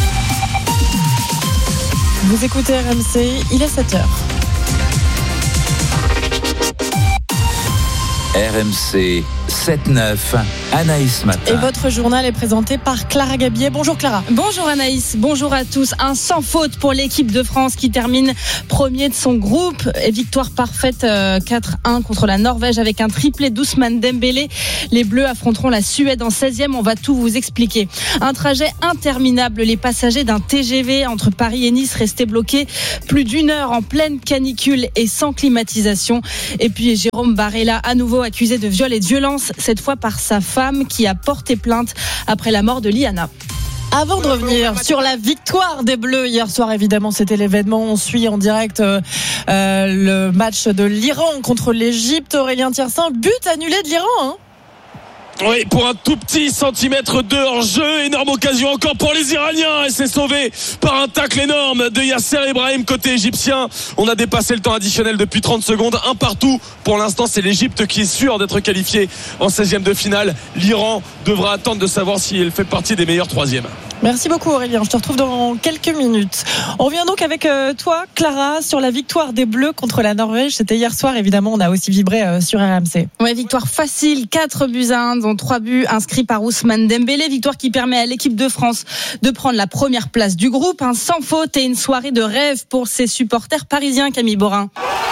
[SPEAKER 9] Vous écoutez R M C, il est sept heures.
[SPEAKER 4] R M C sept neuf, Anaïs Matin.
[SPEAKER 9] Et votre journal est présenté par Clara Gabier. Bonjour Clara.
[SPEAKER 15] Bonjour Anaïs, bonjour à tous. Un sans faute pour l'équipe de France qui termine premier de son groupe. Et victoire parfaite quatre un contre la Norvège avec un triplé d'Ousmane Dembélé. Les Bleus affronteront la Suède en seizième. On va tout vous expliquer. Un trajet interminable. Les passagers d'un T G V entre Paris et Nice restaient bloqués plus d'une heure en pleine canicule et sans climatisation. Et puis Jérôme Barella, à nouveau accusé de viol et de violence, cette fois par sa femme qui a porté plainte après la mort de Liana.
[SPEAKER 9] Avant de revenir sur la victoire des Bleus hier soir, évidemment c'était l'événement, on suit en direct euh, le match de l'Iran contre l'Égypte. Aurélien Tiersin, but annulé de l'Iran hein.
[SPEAKER 5] Oui, pour un tout petit centimètre de hors-jeu, énorme occasion encore pour les Iraniens et c'est sauvé par un tacle énorme de Yasser Ibrahim côté égyptien. On a dépassé le temps additionnel depuis trente secondes, un partout. Pour l'instant, c'est l'Égypte qui est sûre d'être qualifiée en seizième de finale. L'Iran devra attendre de savoir si elle fait partie des meilleurs troisièmes.
[SPEAKER 9] Merci beaucoup Aurélien, je te retrouve dans quelques minutes. On revient donc avec toi Clara sur la victoire des Bleus contre la Norvège. C'était hier soir, évidemment, on a aussi vibré sur R M C.
[SPEAKER 15] Ouais, victoire facile, quatre buts à un, dont trois buts inscrits par Ousmane Dembélé. Victoire qui permet à l'équipe de France de prendre la première place du groupe. Un sans faute et une soirée de rêve pour ses supporters parisiens, Camille Borin.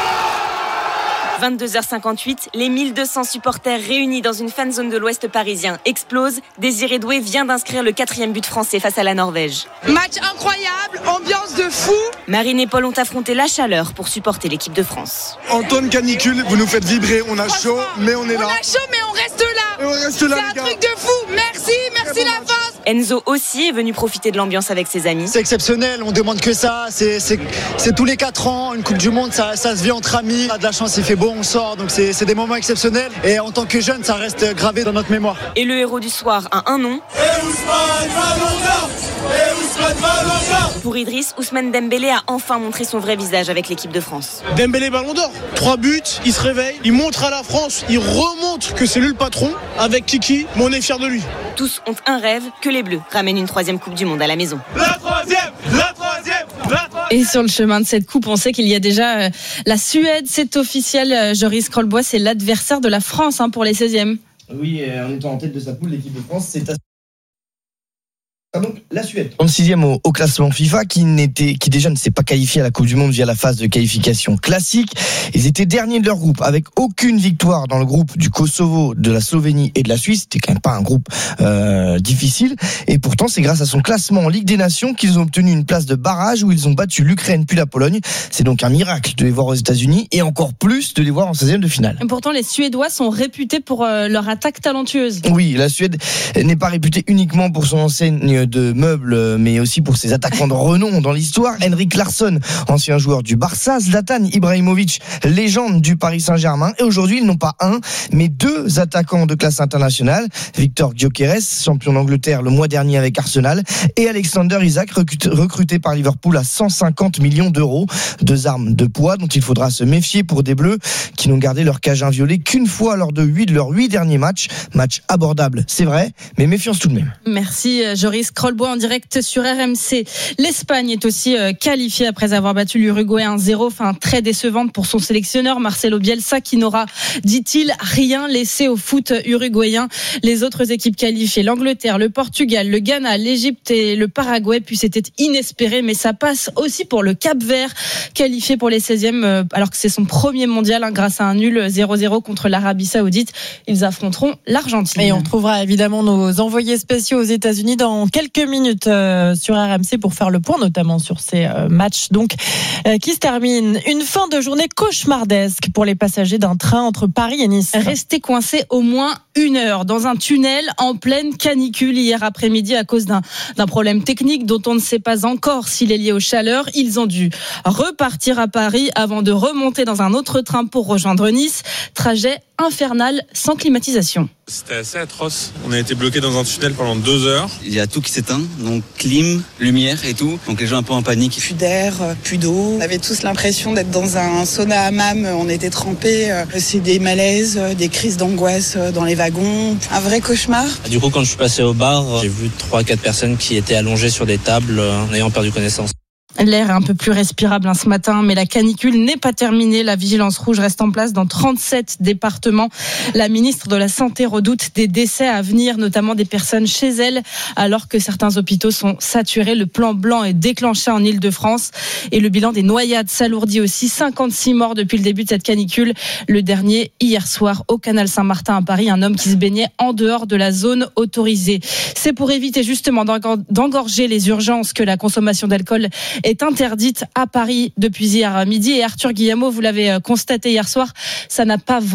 [SPEAKER 20] vingt-deux heures cinquante-huit, les mille deux cents supporters réunis dans une fan zone de l'Ouest parisien explosent. Désiré Doué vient d'inscrire le quatrième but français face à la Norvège.
[SPEAKER 16] Match incroyable, ambiance de fou.
[SPEAKER 20] Marine et Paul ont affronté la chaleur pour supporter l'équipe de France.
[SPEAKER 19] Antoine Canicule, vous nous faites vibrer, on a chaud, mais on est là.
[SPEAKER 16] On a chaud, mais on reste là.
[SPEAKER 19] Et on reste là,
[SPEAKER 16] c'est un truc de fou. Merci, merci la France.
[SPEAKER 20] Enzo aussi est venu profiter de l'ambiance avec ses amis.
[SPEAKER 21] C'est exceptionnel, on demande que ça. C'est, c'est, c'est tous les quatre ans, une Coupe du Monde, ça, ça se vit entre amis. On a de la chance, il fait beau, on sort, donc c'est, c'est des moments exceptionnels. Et en tant que jeune, ça reste gravé dans notre mémoire.
[SPEAKER 20] Et le héros du soir a un nom. Pour Idriss, Ousmane Dembélé a enfin montré son vrai visage avec l'équipe de France.
[SPEAKER 19] Dembélé Ballon d'Or, trois buts, il se réveille, il montre à la France, il remonte que c'est lui le patron avec Kiki, mais on est fiers de lui.
[SPEAKER 20] Tous ont un rêve, que les Bleus ramènent une troisième Coupe du Monde à la maison.
[SPEAKER 16] La troisième, la troisième, la troisième.
[SPEAKER 15] Et sur le chemin de cette coupe, on sait qu'il y a déjà euh, la Suède, c'est officiel. Euh, Joris Krolbois, c'est l'adversaire de la France hein, pour les seizièmes.
[SPEAKER 22] Oui, en étant en tête de sa poule, l'équipe de France, c'est assez... Donc la Suède.
[SPEAKER 23] trente-sixième au, au classement FIFA qui n'était, qui déjà ne s'est pas qualifié à la Coupe du Monde via la phase de qualification classique. Ils étaient derniers de leur groupe avec aucune victoire dans le groupe du Kosovo, de la Slovénie et de la Suisse. C'était quand même pas un groupe euh, difficile. Et pourtant, c'est grâce à son classement en Ligue des Nations qu'ils ont obtenu une place de barrage où ils ont battu l'Ukraine puis la Pologne. C'est donc un miracle de les voir aux États-Unis et encore plus de les voir en seizième de finale.
[SPEAKER 15] Et pourtant, les Suédois sont réputés pour euh, leur attaque talentueuse.
[SPEAKER 23] Oui, la Suède n'est pas réputée uniquement pour son enseigne de meubles, mais aussi pour ses attaquants de renom dans l'histoire. Henrik Larsson, ancien joueur du Barça, Zlatan Ibrahimovic, légende du Paris Saint-Germain. Et aujourd'hui, ils n'ont pas un, mais deux attaquants de classe internationale. Victor Gyökeres, champion d'Angleterre le mois dernier avec Arsenal, et Alexander Isak, recruté par Liverpool à cent cinquante millions d'euros. Deux armes de poids dont il faudra se méfier pour des Bleus qui n'ont gardé leur cage inviolée qu'une fois lors de huit de leurs huit derniers matchs. Match abordable, c'est vrai, mais méfiance tout de même.
[SPEAKER 15] Merci Joris Scrollbois en direct sur R M C. L'Espagne est aussi qualifiée après avoir battu l'Uruguay un zéro. Enfin, très décevante pour son sélectionneur Marcelo Bielsa qui n'aura, dit-il, rien laissé au foot uruguayen. Les autres équipes qualifiées, l'Angleterre, le Portugal, le Ghana, l'Égypte et le Paraguay. Puis c'était inespéré, mais ça passe aussi pour le Cap-Vert, qualifié pour les seizièmes, alors que c'est son premier mondial hein, grâce à un nul zéro zéro contre l'Arabie Saoudite. Ils affronteront l'Argentine.
[SPEAKER 9] Et on retrouvera évidemment nos envoyés spéciaux aux États-Unis dans quelques minutes euh, sur R M C pour faire le point, notamment sur ces euh, matchs donc euh, qui se terminent. Une fin de journée cauchemardesque pour les passagers d'un train entre Paris et Nice.
[SPEAKER 15] Restés coincés au moins une heure dans un tunnel en pleine canicule hier après-midi à cause d'un, d'un problème technique dont on ne sait pas encore s'il est lié aux chaleurs. Ils ont dû repartir à Paris avant de remonter dans un autre train pour rejoindre Nice. Trajet infernal sans climatisation.
[SPEAKER 3] C'était assez atroce. On a été bloqué dans un tunnel pendant deux heures.
[SPEAKER 6] Il y a tout qui s'éteint, donc clim, lumière et tout. Donc les gens un peu en panique.
[SPEAKER 7] Plus d'air, plus d'eau. On avait tous l'impression d'être dans un sauna hammam. On était trempés. C'est des malaises, des crises d'angoisse dans les wagons. Un vrai cauchemar.
[SPEAKER 8] Du coup, quand je suis passé au bar, j'ai vu trois quatre personnes qui étaient allongées sur des tables en ayant perdu connaissance.
[SPEAKER 15] L'air est un peu plus respirable hein, ce matin, mais la canicule n'est pas terminée. La vigilance rouge reste en place dans trente-sept départements. La ministre de la Santé redoute des décès à venir, notamment des personnes chez elle, alors que certains hôpitaux sont saturés. Le plan blanc est déclenché en Île-de-France et le bilan des noyades s'alourdit aussi. cinquante-six morts depuis le début de cette canicule. Le dernier, hier soir, au canal Saint-Martin à Paris, un homme qui se baignait en dehors de la zone autorisée. C'est pour éviter justement d'engorger les urgences que la consommation d'alcool est interdite à Paris depuis hier midi. Et Arthur Guillemot, vous l'avez constaté hier soir, ça n'a pas